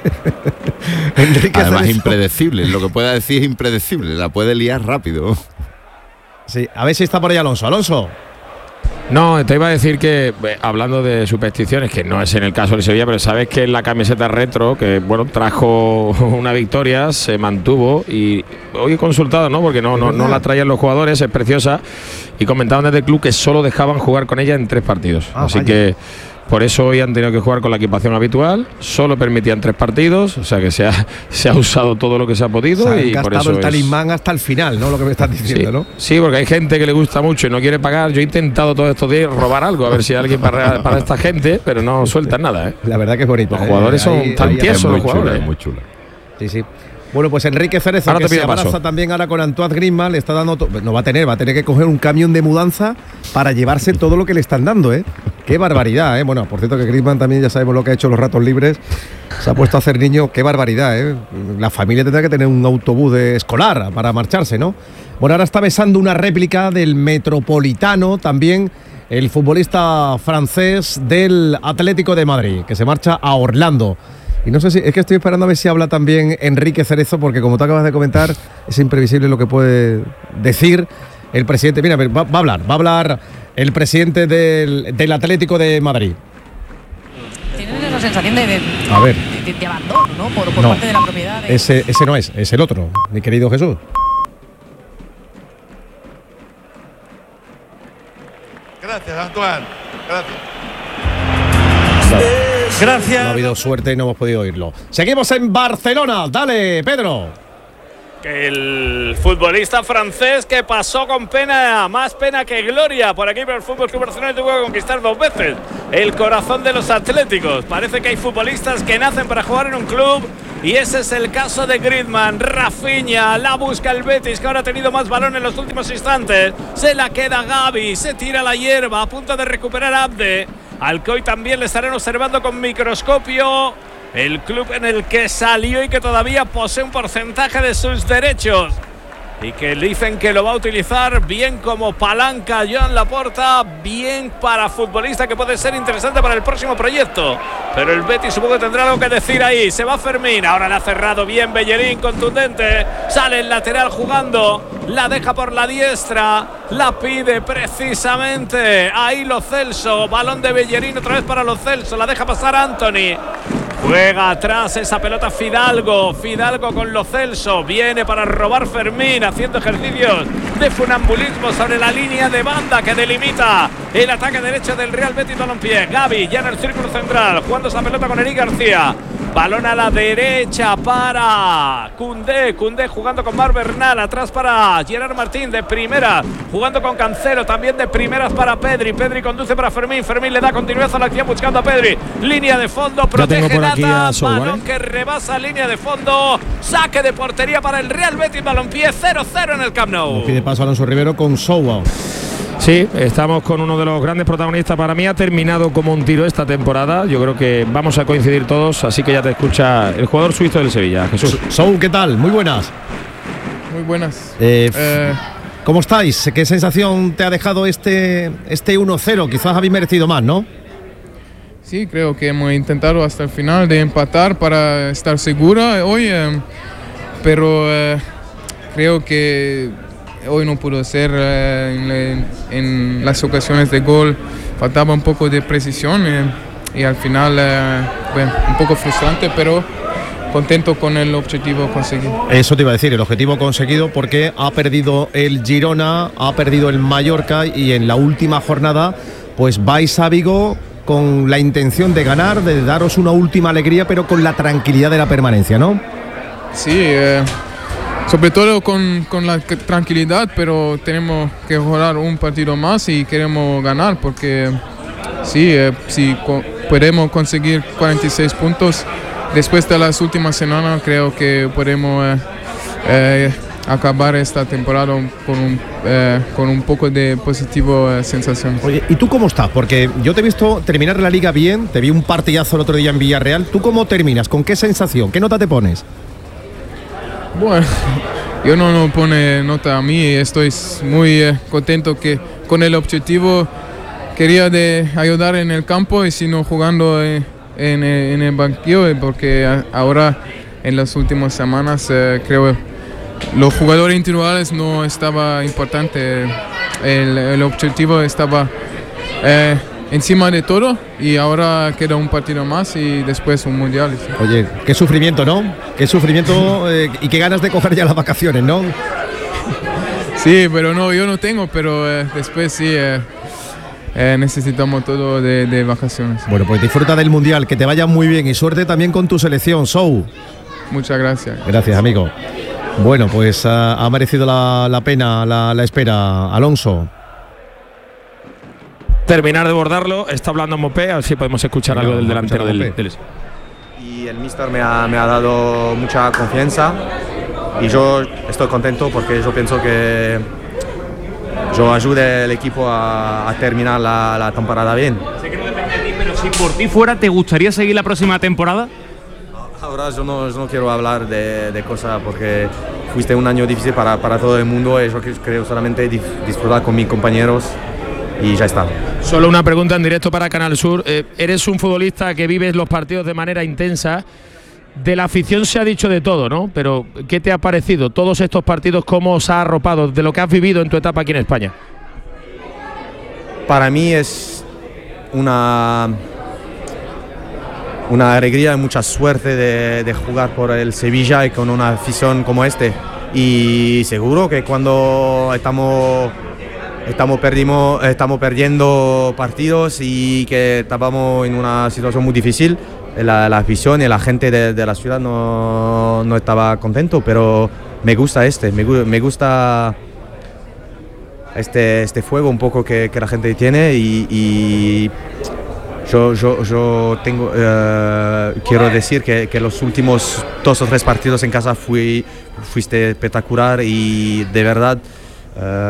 Enrique Además, Cerezo. Impredecible. Lo que pueda decir es impredecible. La puede liar rápido. Sí, a ver si está por ahí Alonso. Alonso. No, te iba a decir que, eh, hablando de supersticiones, que no es en el caso de Sevilla, pero sabes que la camiseta retro, que bueno, trajo una victoria, se mantuvo, y hoy he consultado, ¿no? Porque no, no, no la traían los jugadores, es preciosa, y comentaban desde el club que solo dejaban jugar con ella en tres partidos. Ah, Así vaya. que por eso hoy han tenido que jugar con la equipación habitual, solo permitían tres partidos, o sea que se ha, se ha usado todo lo que se ha podido. Se y han por eso el es... talismán hasta el final, ¿no? Lo que me estás diciendo, sí, ¿no? Sí, porque hay gente que le gusta mucho y no quiere pagar. Yo he intentado todos estos días robar algo, a ver si hay alguien para, para esta gente, pero no sueltan nada, ¿eh? La verdad que es bonito. Los jugadores eh, son ahí, tan ahí tiesos, los muy jugadores. chula, muy chula. Sí, sí. Bueno, pues Enrique Cerezo, ahora que se abraza paso. también ahora con Antoine Griezmann, le está dando, no va a tener, va a tener que coger un camión de mudanza para llevarse todo lo que le están dando, ¿eh? Qué barbaridad, ¿eh? Bueno, por cierto que Griezmann también ya sabemos lo que ha hecho en los ratos libres, se ha puesto a hacer niños, qué barbaridad, ¿eh? La familia tendrá que tener un autobús de escolar para marcharse, ¿no? Bueno, ahora está besando una réplica del Metropolitano también el futbolista francés del Atlético de Madrid, que se marcha a Orlando. Y no sé si, es que estoy esperando a ver si habla también Enrique Cerezo, porque como tú acabas de comentar, es imprevisible lo que puede decir el presidente. Mira, va, va a hablar, va a hablar el presidente del, del Atlético de Madrid. Tienen esa sensación de, de, A ver. de, de abandono, ¿no? Por, por No, parte de la propiedad. de- Ese, ese no es, es el otro, mi querido Jesús. Gracias, Antoine. Gracias. Gracias. No ha habido suerte y no hemos podido oírlo. Seguimos en Barcelona. Dale, Pedro. El futbolista francés que pasó con pena, más pena que gloria por aquí por el Fútbol Club Barcelona, tuvo que conquistar dos veces el corazón de los atléticos. Parece que hay futbolistas que nacen para jugar en un club y ese es el caso de Griezmann. Rafinha, la busca el Betis, que ahora ha tenido más balón en los últimos instantes. Se la queda Gavi, se tira la hierba, a punto de recuperar Abde. Al que hoy también le estarán observando con microscopio. El club en el que salió y que todavía posee un porcentaje de sus derechos y que dicen que lo va a utilizar bien como palanca Joan Laporta, bien para futbolista que puede ser interesante para el próximo proyecto. Pero el Betis supongo que tendrá algo que decir ahí. Se va Fermín, ahora le ha cerrado bien Bellerín, contundente. Sale el lateral jugando, la deja por la diestra, la pide precisamente ahí Lo Celso. Balón de Bellerín otra vez para Lo Celso, la deja pasar Anthony. Juega atrás esa pelota Fidalgo, Fidalgo con Lo Celso, viene para robar Fermín, haciendo ejercicios de funambulismo sobre la línea de banda que delimita el ataque derecho del Real Betis Balompié. Gavi ya en el círculo central, jugando esa pelota con Eric García. Balón a la derecha para Koundé, Koundé jugando con Mar Bernal, atrás para Gerard Martín de primera, jugando con Cancelo, también de primeras para Pedri, Pedri conduce para Fermín, Fermín le da continuidad a la acción buscando a Pedri, línea de fondo, protege Nata, balón que rebasa línea de fondo, saque de portería para el Real Betis Balompié, cero cero en el Camp Nou. Pide paso Alonso Rivero con Sowa. Sí, estamos con uno de los grandes protagonistas. Para mí ha terminado como un tiro esta temporada. Yo creo que vamos a coincidir todos, así que ya te escucha el jugador suizo del Sevilla, Jesús. Sou, ¿qué tal? Muy buenas. Muy buenas. Eh, Eh, ¿Cómo estáis? ¿Qué sensación te ha dejado este, este uno cero? Quizás habéis merecido más, ¿no? sí, creo que hemos intentado hasta el final de empatar para estar segura hoy, eh, pero eh, creo que hoy no pudo ser eh, en, en las ocasiones de gol, faltaba un poco de precisión eh, y al final, eh, bueno, un poco frustrante, pero contento con el objetivo conseguido. Eso te iba a decir, el objetivo conseguido porque ha perdido el Girona, ha perdido el Mallorca y en la última jornada pues vais a Vigo con la intención de ganar, de daros una última alegría, pero con la tranquilidad de la permanencia, ¿no? Sí, eh, sobre todo con, con la tranquilidad, pero tenemos que jugar un partido más y queremos ganar porque sí, eh, si co- podemos conseguir cuarenta y seis puntos después de las últimas semanas, creo que podemos eh, eh, acabar esta temporada con un, eh, con un poco de positivo eh, sensación. Oye, ¿y tú cómo estás? Porque yo te he visto terminar la liga bien, te vi un partidazo el otro día en Villarreal. ¿Tú cómo terminas? ¿Con qué sensación? ¿Qué nota te pones? Bueno, yo no, no pone nota a mí, estoy muy eh, contento que con el objetivo quería de ayudar en el campo y sino jugando eh, en, en el banquillo, eh, porque a- ahora en las últimas semanas eh, creo los jugadores individuales no estaba importante, el, el objetivo estaba eh, encima de todo y ahora queda un partido más y después un mundial. ¿Sí? Oye, qué sufrimiento, ¿no? Qué sufrimiento eh, y qué ganas de coger ya las vacaciones, ¿no? Sí, pero no, yo no tengo, pero eh, después sí eh, eh, necesitamos todo de, de vacaciones. Bueno, pues disfruta del Mundial, que te vaya muy bien y suerte también con tu selección, Sou. Muchas gracias. Gracias, amigo. Bueno, pues uh, ha merecido la, la pena la, la espera, Alonso. Terminar de bordarlo, está hablando Mopé, a ver si podemos escuchar algo del delantero del, del Y el míster me ha, me ha dado mucha confianza y yo estoy contento porque yo pienso que yo ayude al equipo a, a terminar la, la temporada bien. Sé que no depende de ti, pero si por ti fuera, ¿te gustaría seguir la próxima temporada? Ahora yo no, yo no quiero hablar de, de cosas porque fuiste un año difícil para, para todo el mundo y yo creo solamente dif, disfrutar con mis compañeros y ya está. Solo una pregunta en directo para Canal Sur. Eh, eres un futbolista que vives los partidos de manera intensa. De la afición se ha dicho de todo, ¿no? Pero ¿qué te ha parecido todos estos partidos? ¿Cómo os ha arropado de lo que has vivido en tu etapa aquí en España? para mí es una, una alegría y mucha suerte de, de jugar por el Sevilla y con una afición como este. Y seguro que cuando estamos, estamos, perdimos, estamos perdiendo partidos y que estábamos en una situación muy difícil, la, la afición y la gente de, de la ciudad no, no estaba contento, pero me gusta este, me, me gusta este, este fuego un poco que, que la gente tiene y, y yo, yo, yo tengo, uh, quiero decir que, que los últimos dos o tres partidos en casa fui, fuiste espectacular y de verdad uh,